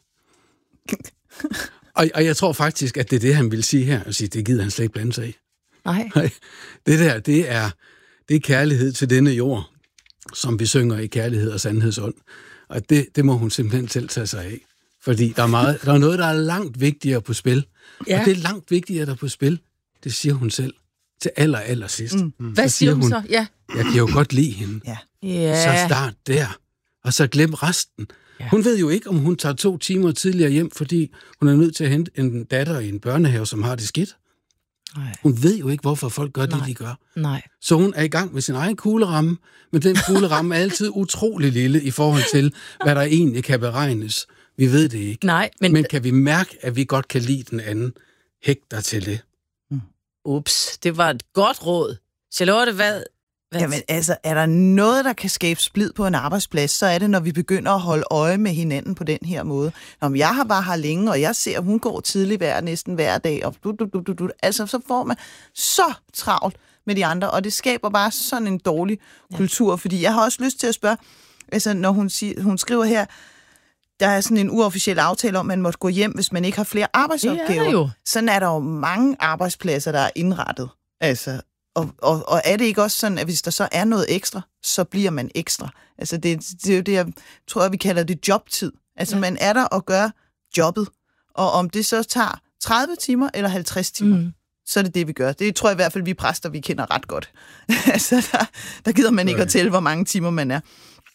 Speaker 12: og jeg tror faktisk, at det er det, han vil sige her, og sige, det gider han slet ikke blande sig i.
Speaker 10: Nej.
Speaker 12: Det der, det er kærlighed til denne jord, som vi synger i kærlighed og sandhedsånd. Og det må hun simpelthen selv tage sig af. Fordi der er noget, der er langt vigtigere på spil. Ja. Og det er langt vigtigere, der er på spil. Det siger hun selv til aller sidst.
Speaker 10: Hvad siger hun så? Ja.
Speaker 12: Jeg kan jo godt lide hende.
Speaker 11: Ja.
Speaker 12: Så start der. Og så glem resten. Ja. Hun ved jo ikke, om hun tager 2 timer tidligere hjem, fordi hun er nødt til at hente en datter i en børnehave, som har det skidt. Nej. Hun ved jo ikke, hvorfor folk gør det, de gør.
Speaker 10: Nej.
Speaker 12: Så hun er i gang med sin egen kugleramme, men den kugleramme er altid utrolig lille i forhold til, hvad der egentlig kan beregnes. Vi ved det ikke.
Speaker 10: Nej,
Speaker 12: men kan vi mærke, at vi godt kan lide den anden? Hægt dig til det.
Speaker 10: Ups, det var et godt råd. Charlotte, hvad?
Speaker 11: Jamen altså, er der noget, der kan skabe splid på en arbejdsplads, så er det, når vi begynder at holde øje med hinanden på den her måde. Når jeg har bare her længe, og jeg ser, at hun går tidligt næsten hver dag, og altså så får man så travlt med de andre, og det skaber bare sådan en dårlig kultur, fordi jeg har også lyst til at spørge, altså når hun skriver her, der er sådan en uofficiel aftale om, at man måtte gå hjem, hvis man ikke har flere arbejdsopgaver.
Speaker 10: Jo.
Speaker 11: Sådan er der jo mange arbejdspladser, der er indrettet. Altså, og er det ikke også sådan, at hvis der så er noget ekstra, så bliver man ekstra? Altså, det er jo det, jeg tror, vi kalder det jobtid. Altså, man er der og gør jobbet. Og om det så tager 30 timer eller 50 timer, så er det det, vi gør. Det tror jeg i hvert fald, vi præster, vi kender ret godt. Altså, der gider man ikke at tælle, hvor mange timer man er.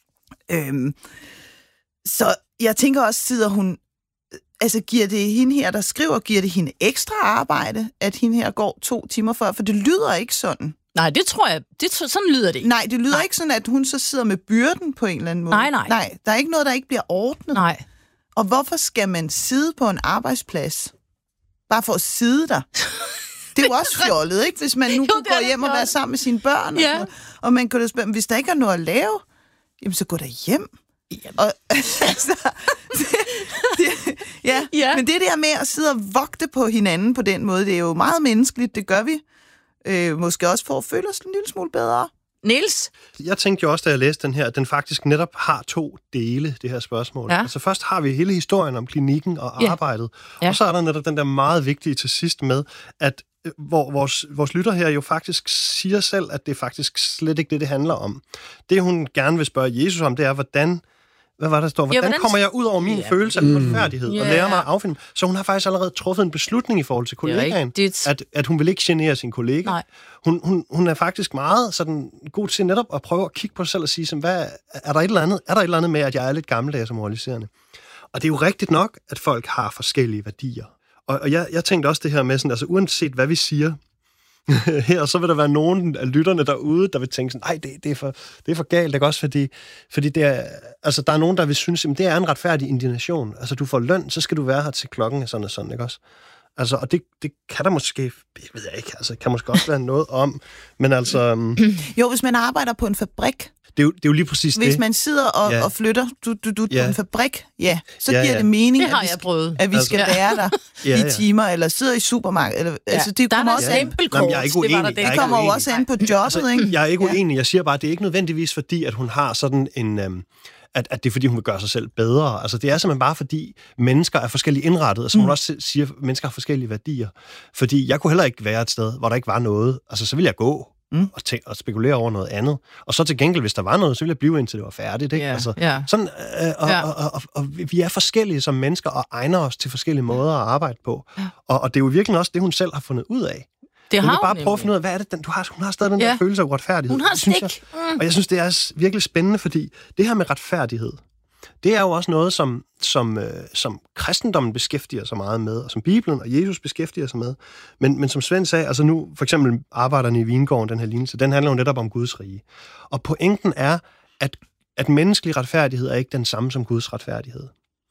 Speaker 11: Så jeg tænker også, sidder hun... Altså, giver det hende her, der skriver, giver det hende ekstra arbejde, at hende her går 2 timer før? For det lyder ikke sådan.
Speaker 10: Nej, det tror jeg. Sådan lyder det ikke.
Speaker 11: Nej, det lyder ikke sådan, at hun så sidder med byrden på en eller anden måde. Nej, der er ikke noget, der ikke bliver ordnet.
Speaker 10: Nej.
Speaker 11: Og hvorfor skal man sidde på en arbejdsplads? Bare for at sidde der. Det er jo også fjollet, ikke? Hvis man nu kunne gå hjem og være sammen med sine børn.
Speaker 10: Ja.
Speaker 11: Og man kunne da spørge, hvis der ikke er noget at lave, jamen så gå der hjem. Og, altså, men det der med at sidde og vogte på hinanden på den måde, det er jo meget menneskeligt, det gør vi. Måske også for at føle os en lille smule bedre.
Speaker 10: Niels?
Speaker 13: Jeg tænkte jo også, da jeg læste den her, at den faktisk netop har 2 dele, det her spørgsmål. Ja. Altså først har vi hele historien om klinikken og arbejdet, og så er der netop den der meget vigtige til sidst med, at hvor vores lytter her jo faktisk siger selv, at det er faktisk slet ikke det handler om. Det, hun gerne vil spørge Jesus om, det er, hvordan kommer jeg ud over min følelse af uretfærdighed og lærer mig at affinde? Så hun har faktisk allerede truffet en beslutning i forhold til kollegaen, at hun vil ikke genere sin kollega. Hun er faktisk meget sådan god til netop at prøve at kigge på sig selv og sige, er der et eller andet med, at jeg er lidt gammeldags og moraliserende? Og det er jo rigtigt nok, at folk har forskellige værdier. Og jeg tænkte også det her med, sådan, altså uanset hvad vi siger her, så vil der være nogen af lytterne derude, der vil tænke sådan, nej, det er for galt, ikke også? Fordi det er, altså, der er nogen, der vil synes, at det er en retfærdig indignation. Altså, du får løn, så skal du være her til klokken er sådan og sådan, ikke også? Altså, og det kan der måske, jeg ved ikke, altså, kan måske også være noget om, men altså...
Speaker 11: Jo, hvis man arbejder på en fabrik,
Speaker 13: det er jo lige præcis det.
Speaker 11: Hvis man sidder og flytter på en fabrik, så giver det mening, at vi skal være der i timer, eller sidder i supermarkedet. Eller, altså, det kommer også an på det kommer jo også an på jobbet, altså, ikke?
Speaker 13: Jeg er ikke uenig. Jeg siger bare, at det er ikke nødvendigvis fordi, at hun har sådan en... At det er, fordi hun vil gøre sig selv bedre. Altså, det er simpelthen bare, fordi mennesker er forskelligt indrettet, og som hun også siger, at mennesker har forskellige værdier. Fordi jeg kunne heller ikke være et sted, hvor der ikke var noget. Altså, så ville jeg gå og spekulere over noget andet. Og så til gengæld, hvis der var noget, så ville jeg blive indtil det var færdigt. Ikke? Sådan, og vi er forskellige som mennesker, og egner os til forskellige måder at arbejde på. Og det er jo virkelig også det, hun selv har fundet ud af.
Speaker 10: Det
Speaker 13: hun vil bare prøve at finde ud af, hvad er det, hun har stadig den der følelse af uretfærdighed.
Speaker 10: Hun har stik.
Speaker 13: Og jeg synes, det er virkelig spændende, fordi det her med retfærdighed, det er jo også noget, som kristendommen beskæftiger sig meget med, og som Bibelen og Jesus beskæftiger sig med. Men som Svend sagde, altså nu for eksempel arbejderne i Vingården, den her lignelse, den handler jo netop om Guds rige. Og pointen er, at menneskelig retfærdighed er ikke den samme som Guds retfærdighed.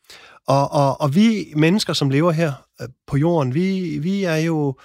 Speaker 13: Og vi mennesker, som lever her på jorden, vi er jo...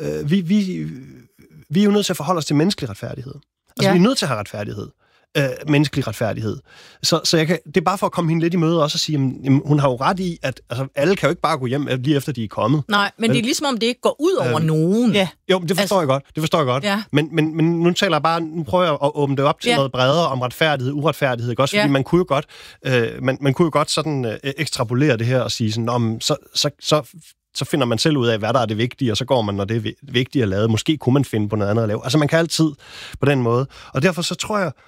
Speaker 13: Vi er jo nødt til at forholde os til menneskelig retfærdighed. Altså, vi er nødt til at have retfærdighed. Menneskelig retfærdighed. Så det er bare for at komme hende lidt i møde også og sige, at hun har jo ret i, at altså, alle kan jo ikke bare gå hjem lige efter, de er kommet.
Speaker 10: Nej, men det er ligesom om, det ikke går ud over nogen.
Speaker 11: Ja.
Speaker 13: Jo, det forstår jeg godt. Det forstår jeg godt. Ja. Men nu taler jeg bare, nu prøver jeg at åbne det op til noget bredere om retfærdighed, uretfærdighed, ikke? Også fordi man kunne jo godt sådan ekstrapolere det her og sige sådan, så finder man selv ud af, hvad der er det vigtige, og så går man, når det er vigtigt at lave. Måske kunne man finde på noget andet at lave. Altså, man kan altid på den måde. Og derfor så tror jeg,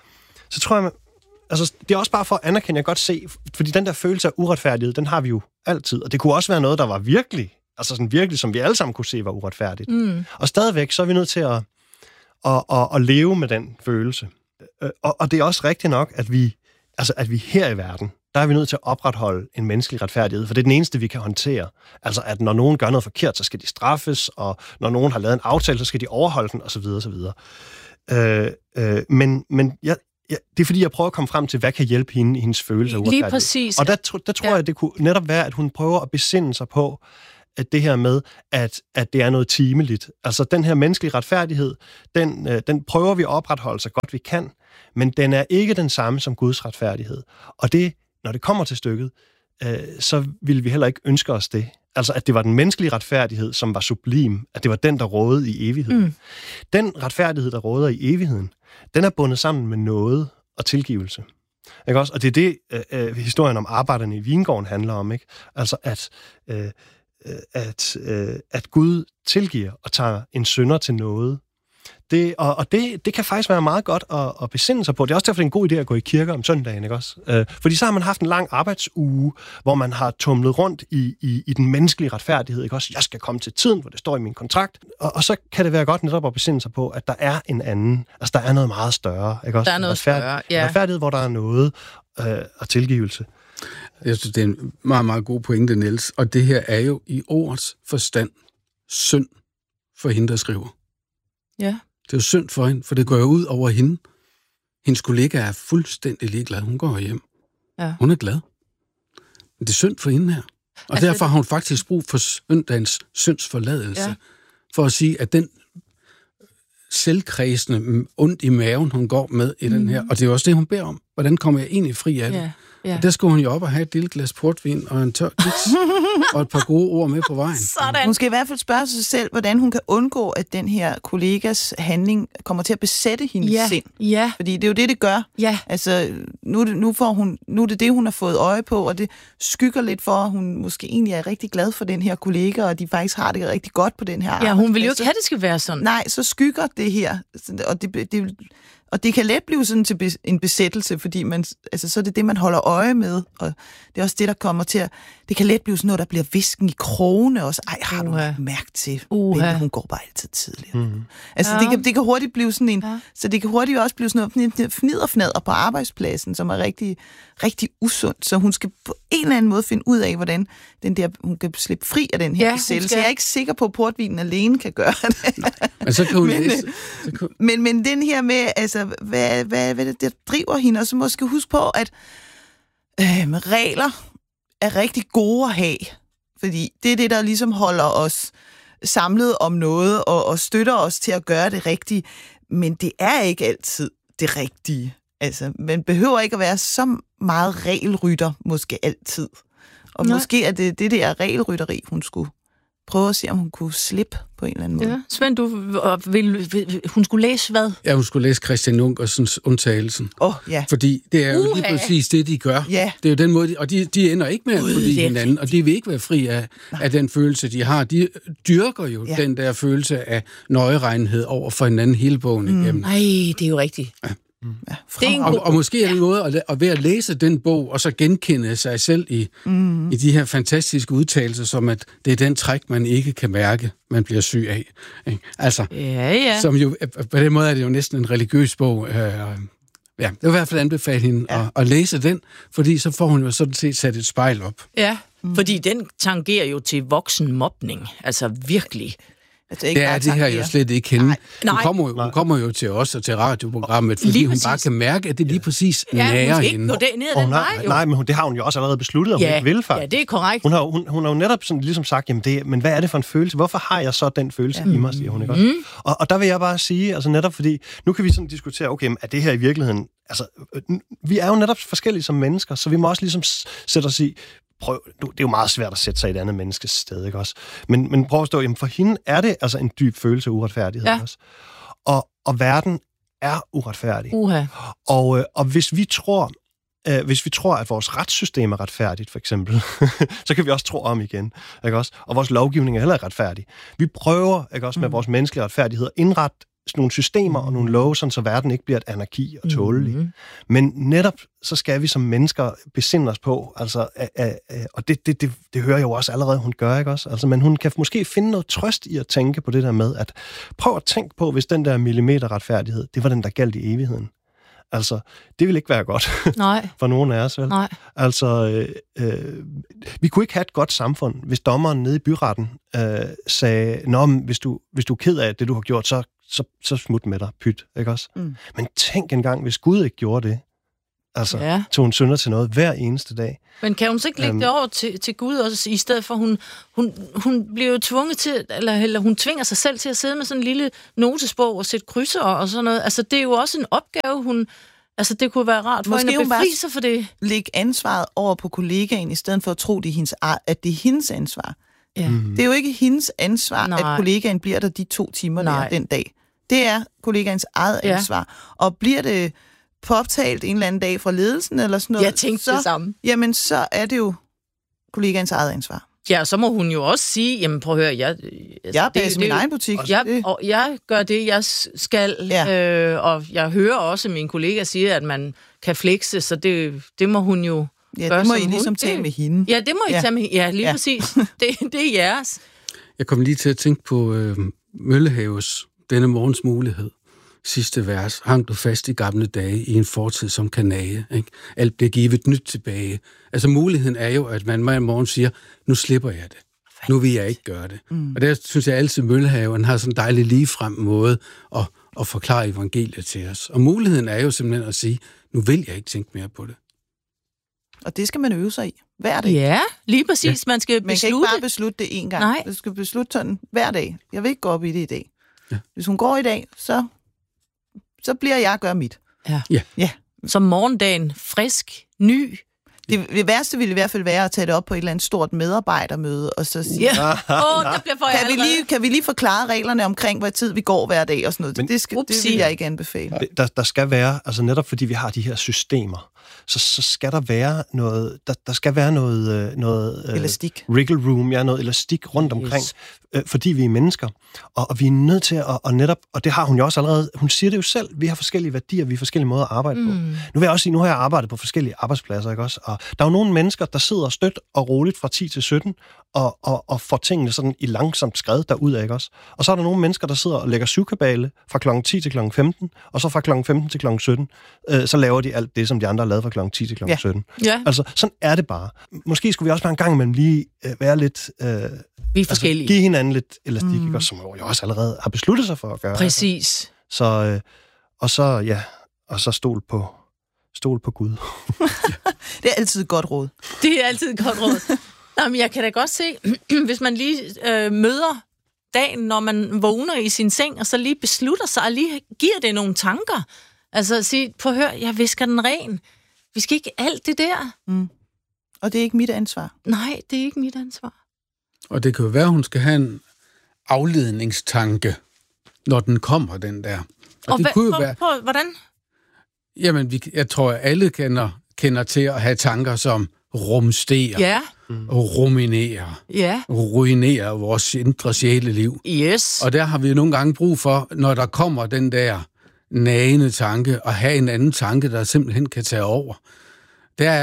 Speaker 13: altså, det er også bare for at anerkende, jeg godt se, fordi den der følelse af uretfærdighed, den har vi jo altid. Og det kunne også være noget, der var virkelig, altså sådan virkelig, som vi alle sammen kunne se var uretfærdigt. Og stadigvæk, så er vi nødt til og leve med den følelse. Og det er også rigtigt nok, at vi her i verden, der er vi nødt til at opretholde en menneskelig retfærdighed, for det er den eneste, vi kan håndtere. Altså, at når nogen gør noget forkert, så skal de straffes, og når nogen har lavet en aftale, så skal de overholde den, osv. osv. Men det er fordi, jeg prøver at komme frem til, hvad kan hjælpe hende i hendes følelse af uretfærdighed.
Speaker 10: Lige præcis.
Speaker 13: Og der tror jeg, det kunne netop være, at hun prøver at besinde sig på, at det her med, at det er noget timeligt. Altså, den her menneskelige retfærdighed, den prøver vi at opretholde så godt vi kan, men den er ikke den samme som Guds retfærdighed. Og det, når det kommer til stykket, så vil vi heller ikke ønske os det. Altså, at det var den menneskelige retfærdighed, som var sublim, at det var den, der rådede i evigheden. Mm. Den retfærdighed, der råder i evigheden, den er bundet sammen med noget og tilgivelse. Ikke også? Og det er det, historien om arbejderne i vingården handler om, ikke? Altså, at Gud tilgiver og tager en synder til noget. Det kan faktisk være meget godt at besinde sig på. Det er også derfor, det er en god idé at gå i kirke om søndagen, ikke også? Fordi så har man haft en lang arbejdsuge, hvor man har tumlet rundt i den menneskelige retfærdighed, ikke også? Jeg skal komme til tiden, hvor det står i min kontrakt. Og så kan det være godt netop at besinde sig på, at der er en anden. Altså, der er noget meget større, ikke også?
Speaker 10: Der er noget større, ja.
Speaker 13: Retfærdighed, hvor der er noget og tilgivelse.
Speaker 12: Jeg synes, det er en meget, meget god pointe, Niels. Og det her er jo i ordets forstand synd for hende, der skriver. Ja. Det er jo synd for hende, for det går jo ud over hende. Hendes kollega er fuldstændig ligeglad. Hun går hjem. Ja. Hun er glad. Men det er synd for hende her. Og altså, derfor har hun faktisk brug for søndagens syndsforladelse. For at sige, at den selvkredsende ondt i maven, hun går med i den her. Og det er også det, hun beder om. Hvordan kommer jeg egentlig fri af det? Ja. Og der skulle hun jo op og have et lille glas portvin og en tør kiks og et par gode ord med på vejen.
Speaker 11: Sådan. Hun skal i hvert fald spørge sig selv, hvordan hun kan undgå, at den her kollegas handling kommer til at besætte hendes sind. Ja. Fordi det er jo det gør. Ja. Altså, nu er det, hun har fået øje på, og det skygger lidt for, at hun måske egentlig er rigtig glad for den her kollega, og de faktisk har det rigtig godt på den her arbejdsplads.
Speaker 10: Ja, hun vil jo ikke have, det skal være sådan.
Speaker 11: Nej, så skygger det her. Og det kan let blive sådan til en besættelse, fordi så er det, man holder øje med, og det er også det, der kommer til at... Det kan let blive sådan noget, der bliver visken i krogene også. Ej, har du mærket til, Bente, hun går bare altid tidligere. Mm. Altså, det kan hurtigt blive sådan en... Ja. Så det kan hurtigt også blive sådan noget fnider på arbejdspladsen, som er rigtig, rigtig usundt. Så hun skal på en eller anden måde finde ud af, hvordan hun kan slippe fri af den her besættelse. Jeg er ikke sikker på, at portvinen alene kan gøre det.
Speaker 12: Men så kan hun
Speaker 11: men den her med, altså, hvad det, der driver hende, og så måske huske på, at regler er rigtig gode at have, fordi det er det, der ligesom holder os samlet om noget, og støtter os til at gøre det rigtige, men det er ikke altid det rigtige. Altså, man behøver ikke at være så meget regelrytter, måske altid. Og måske er det der regelrytteri, hun skulle prøve at se, om hun kunne slippe på en eller anden måde.
Speaker 10: Ja. Svend, hun skulle læse hvad?
Speaker 12: Ja, hun skulle læse Christian Junkersens Undtagelsen. Fordi det er jo lige præcis det, de gør. Yeah. Det er jo den måde, og de ender ikke med at kunne lide hinanden, og de vil ikke være fri af den følelse, de har. De dyrker jo den der følelse af nøjeregnhed over for hinanden hele bogen igennem.
Speaker 10: Nej, det er jo rigtigt. Ja.
Speaker 12: Ja. Og måske er det en måde at ved at læse den bog, og så genkende sig selv i de her fantastiske udtalelser, som at det er den træk, man ikke kan mærke, man bliver syg af. Ikke? Altså, som jo, på den måde er det jo næsten en religiøs bog. Ja, det vil i hvert fald anbefale hende at læse den, fordi så får hun jo sådan set sat et spejl op.
Speaker 10: Ja, fordi den tangerer jo til voksenmobning, altså virkelig.
Speaker 12: Det er det her jo slet ikke hende. Hun kommer jo til os og til radioprogrammet, fordi lige hun bare kan mærke, at det lige præcis nærer hende.
Speaker 13: Nej, men det har hun jo også allerede besluttet, om hun ikke vil faktisk.
Speaker 10: Ja, det er korrekt.
Speaker 13: Hun har jo netop sådan, ligesom sagt, men hvad er det for en følelse? Hvorfor har jeg så den følelse i mig, siger hun, ikke også? Og der vil jeg bare sige, altså netop fordi, nu kan vi sådan diskutere, okay, er det her i virkeligheden, altså, vi er jo netop forskellige som mennesker, så vi må også ligesom sætte os i, det er jo meget svært at sætte sig i et andet menneskes sted, ikke også? Men prøv at stå, jamen for hende er det altså en dyb følelse af uretfærdighed også. Og verden er uretfærdig. Og hvis vi tror, at vores retssystem er retfærdigt, for eksempel, så kan vi også tro om igen, ikke også? Og vores lovgivning er heller ikke retfærdig. Vi prøver, ikke også, med vores menneskelige retfærdighed at indrette nogle systemer og nogle love, sådan så verden ikke bliver et anarki og tålelig. Men netop så skal vi som mennesker besinde os på, altså, og det hører jeg jo også allerede, hun gør, ikke også? Altså, men hun kan måske finde noget trøst i at tænke på det der med, at prøv at tænke på, hvis den der millimeterretfærdighed, det var den, der galt i evigheden. Altså, det vil ikke være godt for nogen af os, vel? Nej. Altså, vi kunne ikke have et godt samfund, hvis dommeren nede i byretten sagde, nå, hvis du er ked af det, du har gjort, så smut med dig, pyt, ikke også? Men tænk engang, hvis Gud ikke gjorde det, altså, tog en synder til noget hver eneste dag.
Speaker 10: Men kan hun så ikke lægge det over til Gud også, i stedet for, hun bliver jo tvunget til, eller hun tvinger sig selv til at sidde med sådan en lille notesbog og sætte krydser og sådan noget. Altså, det er jo også en opgave, altså, det kunne være rart for hende at befri sig for det.
Speaker 11: Lægge ansvaret over på kollegaen, i stedet for at tro, at det er hendes ansvar. Ja. Det er jo ikke hendes ansvar, at kollegaen bliver der de 2 timer der den dag. Det er kollegaens eget ansvar. Og bliver det påtalt en eller anden dag fra ledelsen eller sådan noget,
Speaker 10: jeg tænkte det samme.
Speaker 11: Jamen, så er det jo kollegaens eget ansvar.
Speaker 10: Ja, så må hun jo også sige, jamen prøv at høre, jeg
Speaker 11: passer min egen butik.
Speaker 10: Og jeg gør det, jeg skal, og jeg hører også, at mine kollegaer siger, at man kan flexe, så det må hun jo gøre.
Speaker 11: Det må I ligesom tage med hende.
Speaker 10: Ja, det må I tage med hende. Ja, lige præcis. Det er jeres.
Speaker 12: Jeg kom lige til at tænke på Møllehaves Denne morgens mulighed. Sidste vers. Hang du fast i gamle dage i en fortid som kan nage. Ikke? Alt bliver givet nyt tilbage. Altså muligheden er jo, at man en morgen siger, nu slipper jeg det. Nu vil jeg ikke gøre det. Og der synes jeg altid, Møllehaven har sådan en dejlig ligefrem måde at forklare evangeliet til os. Og muligheden er jo simpelthen at sige, nu vil jeg ikke tænke mere på det.
Speaker 11: Og det skal man øve sig i hver dag.
Speaker 10: Ja, lige præcis. Man skal beslutte.
Speaker 11: Man kan ikke bare beslutte det en gang. Nej. Du skal beslutte sådan hver dag. Jeg vil ikke gå op i det i dag. Ja. Hvis hun går i dag, så bliver jeg at gøre mit.
Speaker 10: Ja. Som morgendagen, frisk, ny.
Speaker 11: Det værste ville i hvert fald være at tage det op på et eller andet stort medarbejdermøde, og så sige, kan vi lige forklare reglerne omkring, hvad tid vi går hver dag og sådan noget. Men, det vil jeg ikke anbefale.
Speaker 13: Der skal være, altså netop fordi vi har de her systemer, så skal der være noget, der skal være noget
Speaker 11: elastik.
Speaker 13: Wriggle room, noget elastik rundt omkring, fordi vi er mennesker. Og vi er nødt til at netop, og det har hun jo også allerede, hun siger det jo selv, vi har forskellige værdier, vi har forskellige måder at arbejde på. Nu vil jeg også sige, nu har jeg arbejdet på forskellige arbejdspladser, ikke også? Og der er jo nogle mennesker, der sidder stødt og roligt fra 10 til 17, og får tingene sådan i langsomt skred derudad, ikke også? Og så er der nogle mennesker, der sidder og lægger syvkabale fra klokken 10 til klokken 15, og så fra klokken 15 til klokken 17, så laver de alt det, som de andre har lavet fra klokken 10 til klokken 17. Ja. Altså, sådan er det bare. Måske skulle vi også bare en gang imellem lige være lidt...
Speaker 10: vi er forskellige.
Speaker 13: Give hinanden lidt elastik, ikke også, som jeg også allerede har besluttet sig for at gøre.
Speaker 10: Præcis.
Speaker 13: Altså. Og så stol på Gud.
Speaker 11: Det er altid et godt råd.
Speaker 10: Det er altid et godt råd. Jamen, jeg kan da godt se, hvis man lige møder dagen, når man vågner i sin seng, og så lige beslutter sig, og lige giver det nogle tanker. Altså at sige, prøv at høre, jeg visker den ren. Vi skal ikke alt det der.
Speaker 11: Og det er ikke mit ansvar.
Speaker 10: Nej, det er ikke mit ansvar.
Speaker 12: Og det kan jo være, at hun skal have en afledningstanke, når den kommer, den der.
Speaker 10: Og det kunne jo være... Hvordan?
Speaker 12: Jamen, jeg tror, at alle kender til at have tanker som rumsterer, ruminerer, ruinerer vores indre sjæleliv.
Speaker 10: Yes.
Speaker 12: Og der har vi nogle gange brug for, når der kommer den der nagende tanke, at have en anden tanke, der simpelthen kan tage over. Der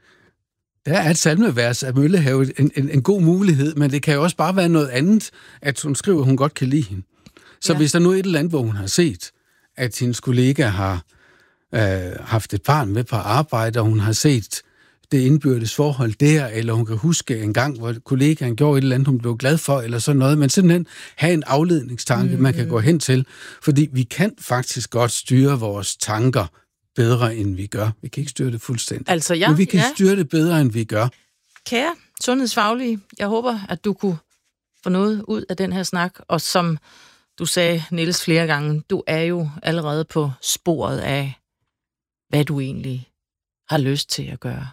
Speaker 12: er et salmevers af Møllehave en god mulighed, men det kan jo også bare være noget andet, at hun skriver, at hun godt kan lide hende. Så hvis der nu er et eller andet, hvor hun har set, at hendes kollega har haft et barn med på arbejde, og hun har set det indbyrdes forhold der, eller hun kan huske en gang, hvor kollegaen gjorde et eller andet, hun blev glad for, eller sådan noget, men simpelthen have en afledningstanke, man kan gå hen til, fordi vi kan faktisk godt styre vores tanker bedre, end vi gør. Vi kan ikke styre det fuldstændigt.
Speaker 10: Altså,
Speaker 12: men vi kan styre det bedre, end vi gør.
Speaker 10: Kære sundhedsfaglige, jeg håber, at du kunne få noget ud af den her snak, og som du sagde, Niels, flere gange, du er jo allerede på sporet af, hvad du egentlig har lyst til at gøre.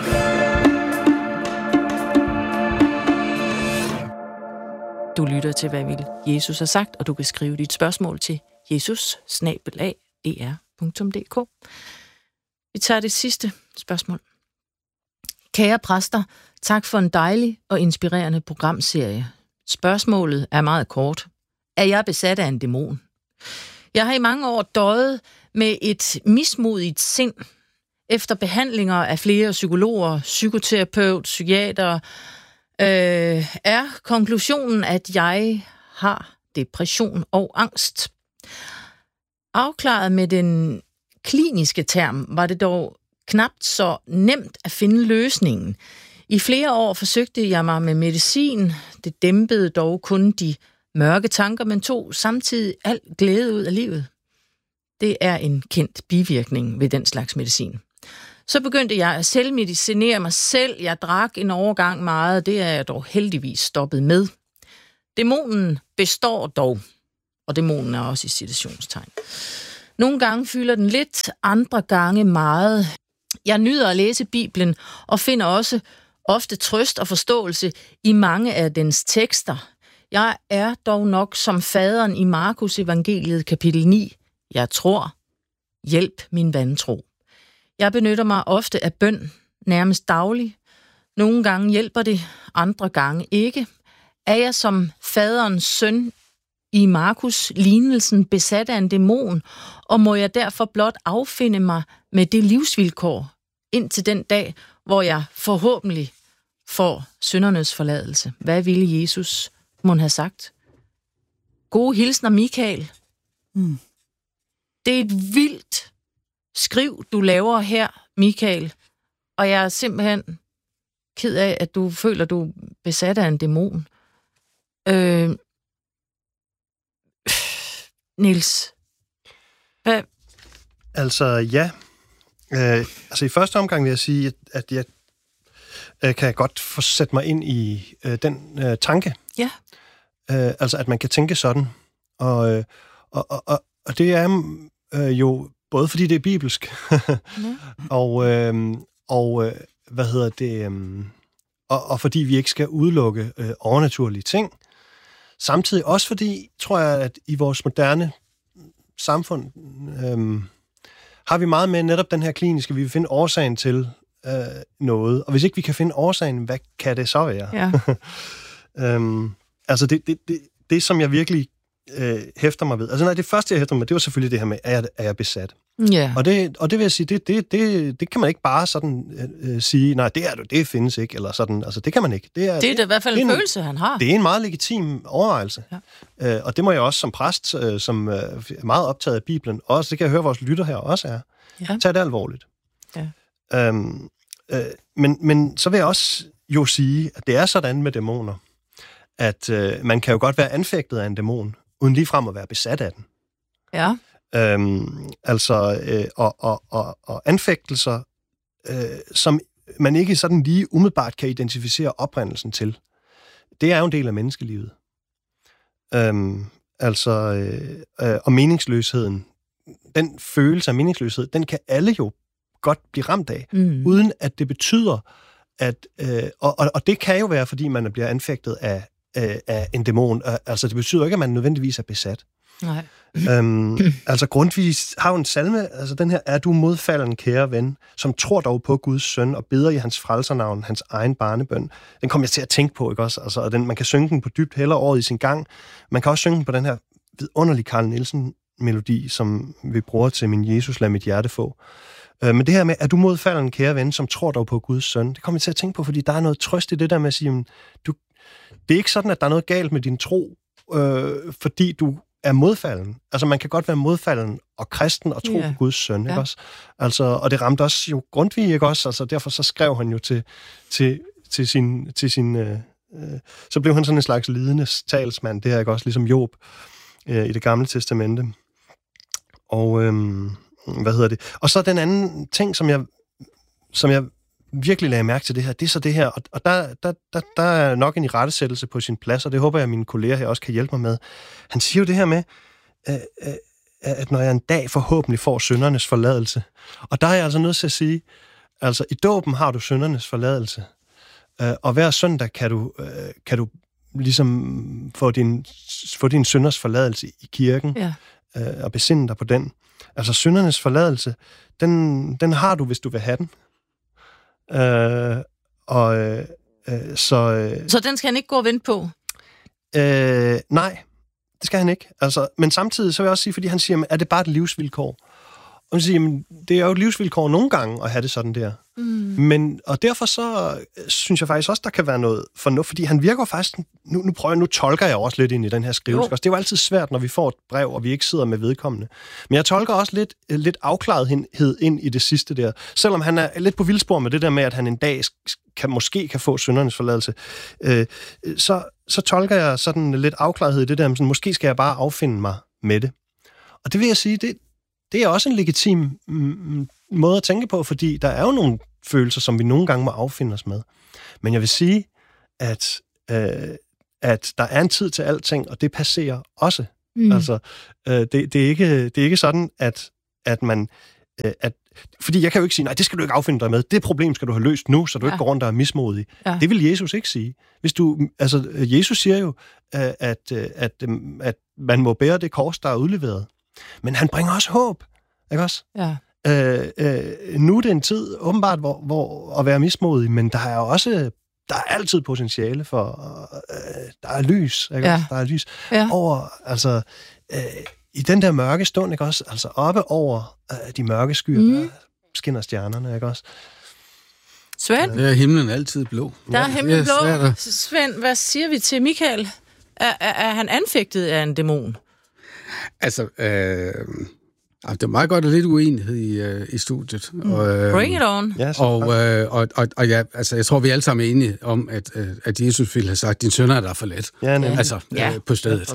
Speaker 10: Du lytter til, hvad vil Jesus har sagt, og du kan skrive dit spørgsmål til jesus@dr.dk. Vi tager det sidste spørgsmål. Kære præster, tak for en dejlig og inspirerende programserie. Spørgsmålet er meget kort. Er jeg besat af en dæmon? Jeg har i mange år døjet med et mismodigt sind. Efter behandlinger af flere psykologer, psykoterapeut, psykiater, er konklusionen, at jeg har depression og angst. Afklaret med den kliniske term var det dog knapt så nemt at finde løsningen. I flere år forsøgte jeg mig med medicin. Det dæmpede dog kun de mørke tanker, men tog samtidig al glæde ud af livet. Det er en kendt bivirkning ved den slags medicin. Så begyndte jeg at selvmedicinere mig selv. Jeg drak en overgang meget, det er jeg dog heldigvis stoppet med. Dæmonen består dog, og dæmonen er også i citationstegn. Nogle gange fylder den lidt, andre gange meget. Jeg nyder at læse Bibelen og finder også ofte trøst og forståelse i mange af dens tekster. Jeg er dog nok som faderen i Markus evangeliet kapitel 9. Jeg tror, hjælp min vantro. Jeg benytter mig ofte af bøn, nærmest daglig. Nogle gange hjælper det, andre gange ikke. Er jeg som faderens søn i Markus lignelsen besat af en dæmon, og må jeg derfor blot affinde mig med det livsvilkår indtil den dag, hvor jeg forhåbentlig får syndernes forladelse? Hvad ville Jesus må have sagt? Gode hilsner, Michael. Det er et vildt skriv, du laver her, Michael, og jeg er simpelthen ked af, at du føler, du er besat af en dæmon. Niels, hvad?
Speaker 13: Altså, ja. I første omgang vil jeg sige, at jeg kan godt få sat mig ind i den tanke.
Speaker 10: Ja.
Speaker 13: Altså, at man kan tænke sådan. Og det er jo både fordi det er bibelsk, og fordi vi ikke skal udelukke overnaturlige ting. Samtidig også fordi, tror jeg, at i vores moderne samfund har vi meget med netop den her kliniske, vi vil finde årsagen til noget. Og hvis ikke vi kan finde årsagen, hvad kan det så være?
Speaker 10: Ja.
Speaker 13: Altså det, som jeg virkelig hæfter mig ved. Altså det første, jeg hæfter mig med, det var selvfølgelig det her med, er jeg besat?
Speaker 10: Ja.
Speaker 13: Og det vil jeg sige, det kan man ikke bare sådan sige, nej, det er du, det findes ikke, eller sådan. Altså det kan man ikke. Det er
Speaker 10: i hvert fald en følelse, han har.
Speaker 13: Det er en meget legitim overvejelse. Ja. Og det må jeg også som præst, som er meget optaget af Bibelen, også det kan jeg høre, vores lytter her også er. Ja. Tag det alvorligt. Ja. Men så vil jeg også jo sige, at det er sådan med dæmoner, at man kan jo godt være anfægtet af en dæmon, uden ligefrem at være besat af den.
Speaker 10: Ja.
Speaker 13: Og anfægtelser, som man ikke sådan lige umiddelbart kan identificere oprindelsen til, det er jo en del af menneskelivet. Og meningsløsheden, den følelse af meningsløshed, den kan alle jo godt blive ramt af, uden at det betyder, at... Og det kan jo være, fordi man bliver anfægtet af en dæmon. Altså, det betyder ikke, at man nødvendigvis er besat.
Speaker 10: Nej.
Speaker 13: Grundtvig har jo en salme, altså den her, er du modfalden, kære ven, som tror dog på Guds søn, og beder i hans frelsernavn, hans egen barnebøn. Den kommer jeg til at tænke på, ikke også? Altså, man kan synge den på dybt heller året i sin gang. Man kan også synge den på den her vidunderlige Carl Nielsen-melodi, som vi bruger til Min Jesus, lad mit hjerte få. Men det her med, er du modfalden, kære ven, som tror dog på Guds søn, det kommer jeg til at tænke på, fordi der er noget trøst i det der med at sige, det er ikke sådan, at der er noget galt med din tro, fordi du er modfalden. Altså, man kan godt være modfalden og kristen og tro på Guds søn, ikke også? Altså, og det ramte også jo Grundtvig, ikke også? Altså, derfor så skrev han jo til sin så blev han sådan en slags lidendes talsmand, det er ikke også, ligesom Job i det gamle testamente. Og, Og så den anden ting, som jeg virkelig lagde mærke til det her, det er så det her, og der er nok en irettesættelse på sin plads, og det håber jeg, at mine kolleger her også kan hjælpe mig med. Han siger jo det her med, at når jeg en dag forhåbentlig får syndernes forladelse, og der er jeg altså nødt til at sige, altså i dåben har du syndernes forladelse, og hver søndag kan du ligesom få din synders forladelse i kirken, og besinde dig på den. Altså syndernes forladelse, den har du, hvis du vil have den. Så den
Speaker 10: skal han ikke gå og vente på?
Speaker 13: Nej, Det skal han ikke. Altså, men samtidig så vil jeg også sige, fordi han siger, er det bare et livsvilkår? Og man siger, jamen, det er jo et livsvilkår nogle gange at have det sådan der. Men, og derfor så synes jeg faktisk også, der kan være noget fornuft, fordi han virker faktisk, nu tolker jeg også lidt ind i den her skrivelse. Det er jo altid svært, når vi får et brev, og vi ikke sidder med vedkommende. Men jeg tolker også lidt afklarethed ind i det sidste der. Selvom han er lidt på vildspor med det der med, at han en dag måske kan få syndernes forladelse, så tolker jeg sådan lidt afklarethed i det der, sådan, måske skal jeg bare affinde mig med det. Og det vil jeg sige, det er også en legitim måde at tænke på, fordi der er jo nogle følelser, som vi nogle gange må affinde os med. Men jeg vil sige, at der er en tid til alting, og det passerer også. Altså, det er ikke sådan, at man... fordi jeg kan jo ikke sige, nej, det skal du ikke affinde dig med. Det problem skal du have løst nu, så du ikke går rundt og er mismodig. Ja. Det vil Jesus ikke sige. Jesus siger jo, at man må bære det kors, der er udleveret. Men han bringer også håb, ikke også?
Speaker 2: Ja.
Speaker 13: Nu er det en tid, åbenbart, hvor at være mismodig, men der er altid potentiale for, der er lys, ikke også? Der er lys over, altså, i den der mørke stund, ikke også? Altså, oppe over de mørke skyer, der skinner stjernerne, ikke også?
Speaker 10: Svend?
Speaker 12: Der er himlen altid blå.
Speaker 10: Der er himlen blå. Svend, hvad siger vi til Michael? Er han anfægtet af en dæmon?
Speaker 12: Altså, det er meget godt, at lidt uenighed i studiet.
Speaker 10: Bring it on.
Speaker 12: Og ja, altså, jeg tror, vi alle sammen er enige om, at Jesus ville have sagt, din sønner er der for let. På stedet.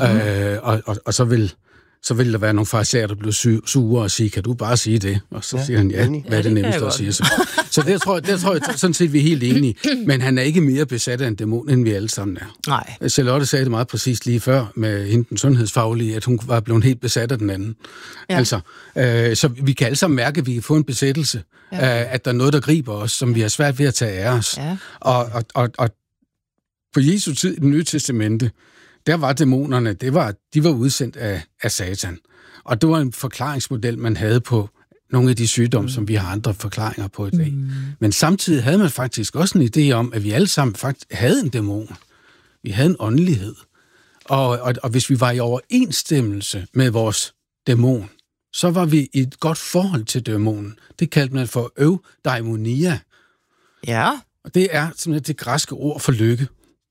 Speaker 12: Og så vil der være nogle farisæer, der bliver sure og sige, kan du bare sige det? Og så siger han, hvad er det nemmeste at sige? Så det tror jeg sådan set, vi er helt enige. Men han er ikke mere besat af en dæmon, end vi alle sammen er.
Speaker 10: Nej.
Speaker 12: Charlotte sagde det meget præcist lige før, med hende den sundhedsfaglige, at hun var blevet helt besat af den anden. Ja. Altså, så vi kan alle sammen mærke, at vi kan få en besættelse, at der er noget, der griber os, som vi har svært ved at tage af os. Ja. Og på Jesu tid i Det Nye Testamente, der var dæmonerne, de var udsendt af Satan. Og det var en forklaringsmodel, man havde på nogle af de sygdomme, som vi har andre forklaringer på i dag. Men samtidig havde man faktisk også en idé om, at vi alle sammen faktisk havde en dæmon. Vi havde en åndelighed. Og hvis vi var i overensstemmelse med vores dæmon, så var vi i et godt forhold til dæmonen. Det kaldte man for eudaimonia.
Speaker 10: Ja.
Speaker 12: Og det er simpelthen det græske ord for lykke.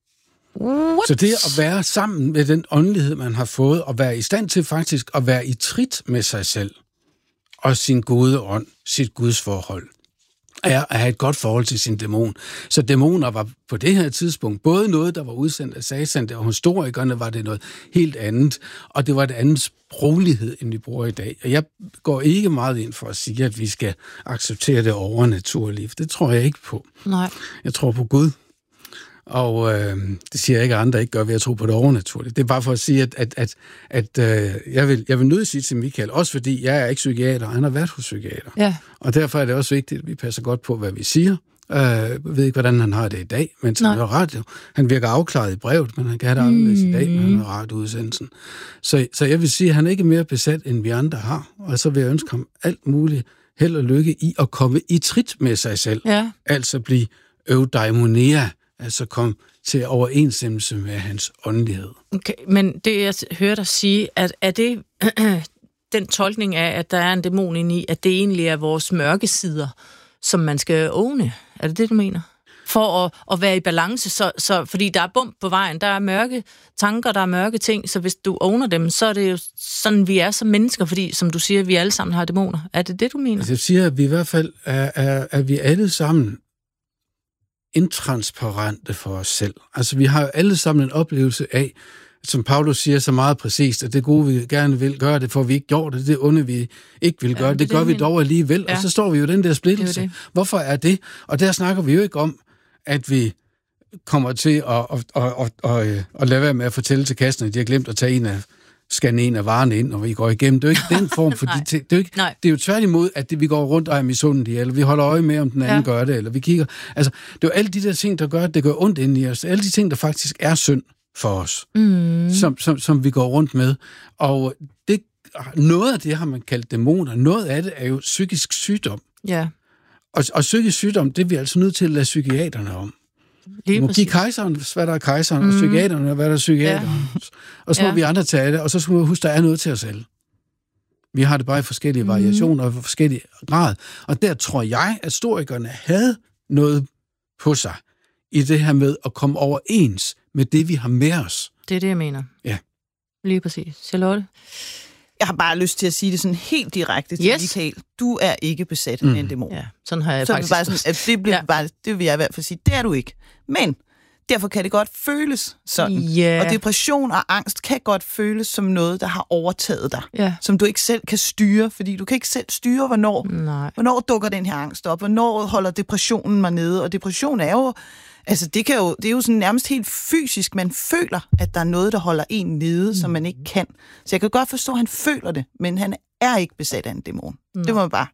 Speaker 12: What? Så det at være sammen med den åndelighed, man har fået, og være i stand til faktisk at være i trit med sig selv, og sin gode ånd, sit Guds forhold, er at have et godt forhold til sin dæmon. Så dæmoner var på det her tidspunkt både noget, der var udsendt af Satan, og historikerne var det noget helt andet, og det var et andet sproglighed, end vi bruger i dag. Og jeg går ikke meget ind for at sige, at vi skal acceptere det overnaturlige, for det tror jeg ikke på.
Speaker 10: Nej.
Speaker 12: Jeg tror på Gud. Og det siger jeg ikke, at andre ikke gør ved at tro på det overnaturligt. Det er bare for at sige, at jeg vil nødt sige til Michael, også fordi jeg er ikke psykiater, og han har været hos psykiater.
Speaker 2: Ja.
Speaker 12: Og derfor er det også vigtigt, at vi passer godt på, hvad vi siger. Jeg ved ikke, hvordan han har det i dag, men han er radio. Han virker afklaret i brevet, men han kan have det anderledes i dag, når han har radioudsendelsen. Så jeg vil sige, at han er ikke mere besat, end vi andre har. Og så vil jeg ønske ham alt muligt held og lykke i at komme i trit med sig selv.
Speaker 10: Ja.
Speaker 12: Altså blive eudaimonia, altså kom til overensstemmelse med hans åndelighed.
Speaker 10: Okay, men det, jeg hører dig sige, at er det den tolkning af, at der er en dæmon inde i, at det egentlig er vores mørke sider, som man skal åbne? Er det det, du mener? For at være i balance, så fordi der er bump på vejen, der er mørke tanker, der er mørke ting, så hvis du åbner dem, så er det jo sådan, vi er som mennesker, fordi, som du siger, vi alle sammen har dæmoner. Er det det, du mener?
Speaker 12: Altså, jeg siger, at vi i hvert fald er vi alle sammen intransparente for os selv. Altså, vi har alle sammen en oplevelse af, som Paulus siger så meget præcist, at det gode, vi gerne vil gøre det, for vi ikke gjort det, det onde, vi ikke vil gøre det gør vi dog alligevel, og så står vi jo den der splittelse. Det. Hvorfor er det? Og der snakker vi jo ikke om, at vi kommer til at lade være med at fortælle til kassen, at de har glemt at tage scanne en af varerne ind, og vi går igennem. Det er jo ikke den form, for det er jo tværtimod, at vi går rundt og er misundelige, eller vi holder øje med, om den anden gør det, eller vi kigger. Altså, det er jo alle de der ting, der gør, at det gør ondt ind i os. Alle de ting, der faktisk er synd for os, som vi går rundt med. Og noget af det har man kaldt dæmoner. Noget af det er jo psykisk sygdom.
Speaker 10: Ja.
Speaker 12: Og psykisk sygdom, det er vi altså nødt til at lade psykiaterne om. Du må give kejseren, hvad der er kejseren, og psykiaterne, hvad der er psykiateren. Ja. Og så må vi andre tage det, og så skal vi huske, der er noget til os alle. Vi har det bare i forskellige variationer og forskellige grad. Og der tror jeg, at historikerne havde noget på sig i det her med at komme overens med det, vi har med os.
Speaker 10: Det er det, jeg mener.
Speaker 12: Ja.
Speaker 10: Lige præcis. Charlotte?
Speaker 11: Jeg har bare lyst til at sige det sådan helt direkte til Michael. Du er ikke besat af en dæmon.
Speaker 10: Ja, sådan har jeg
Speaker 11: så
Speaker 10: faktisk
Speaker 11: bare sådan, at det bliver bare, det vil jeg i hvert fald sige, det er du ikke. Men derfor kan det godt føles sådan.
Speaker 10: Yeah.
Speaker 11: Og depression og angst kan godt føles som noget, der har overtaget dig.
Speaker 10: Yeah.
Speaker 11: Som du ikke selv kan styre, fordi du kan ikke selv styre, hvornår dukker den her angst op, hvornår holder depressionen mig nede. Og depression er jo, altså det er jo sådan nærmest helt fysisk. Man føler, at der er noget, der holder en nede, som man ikke kan. Så jeg kan godt forstå, at han føler det, men han er ikke besat af en dæmon. Det må man bare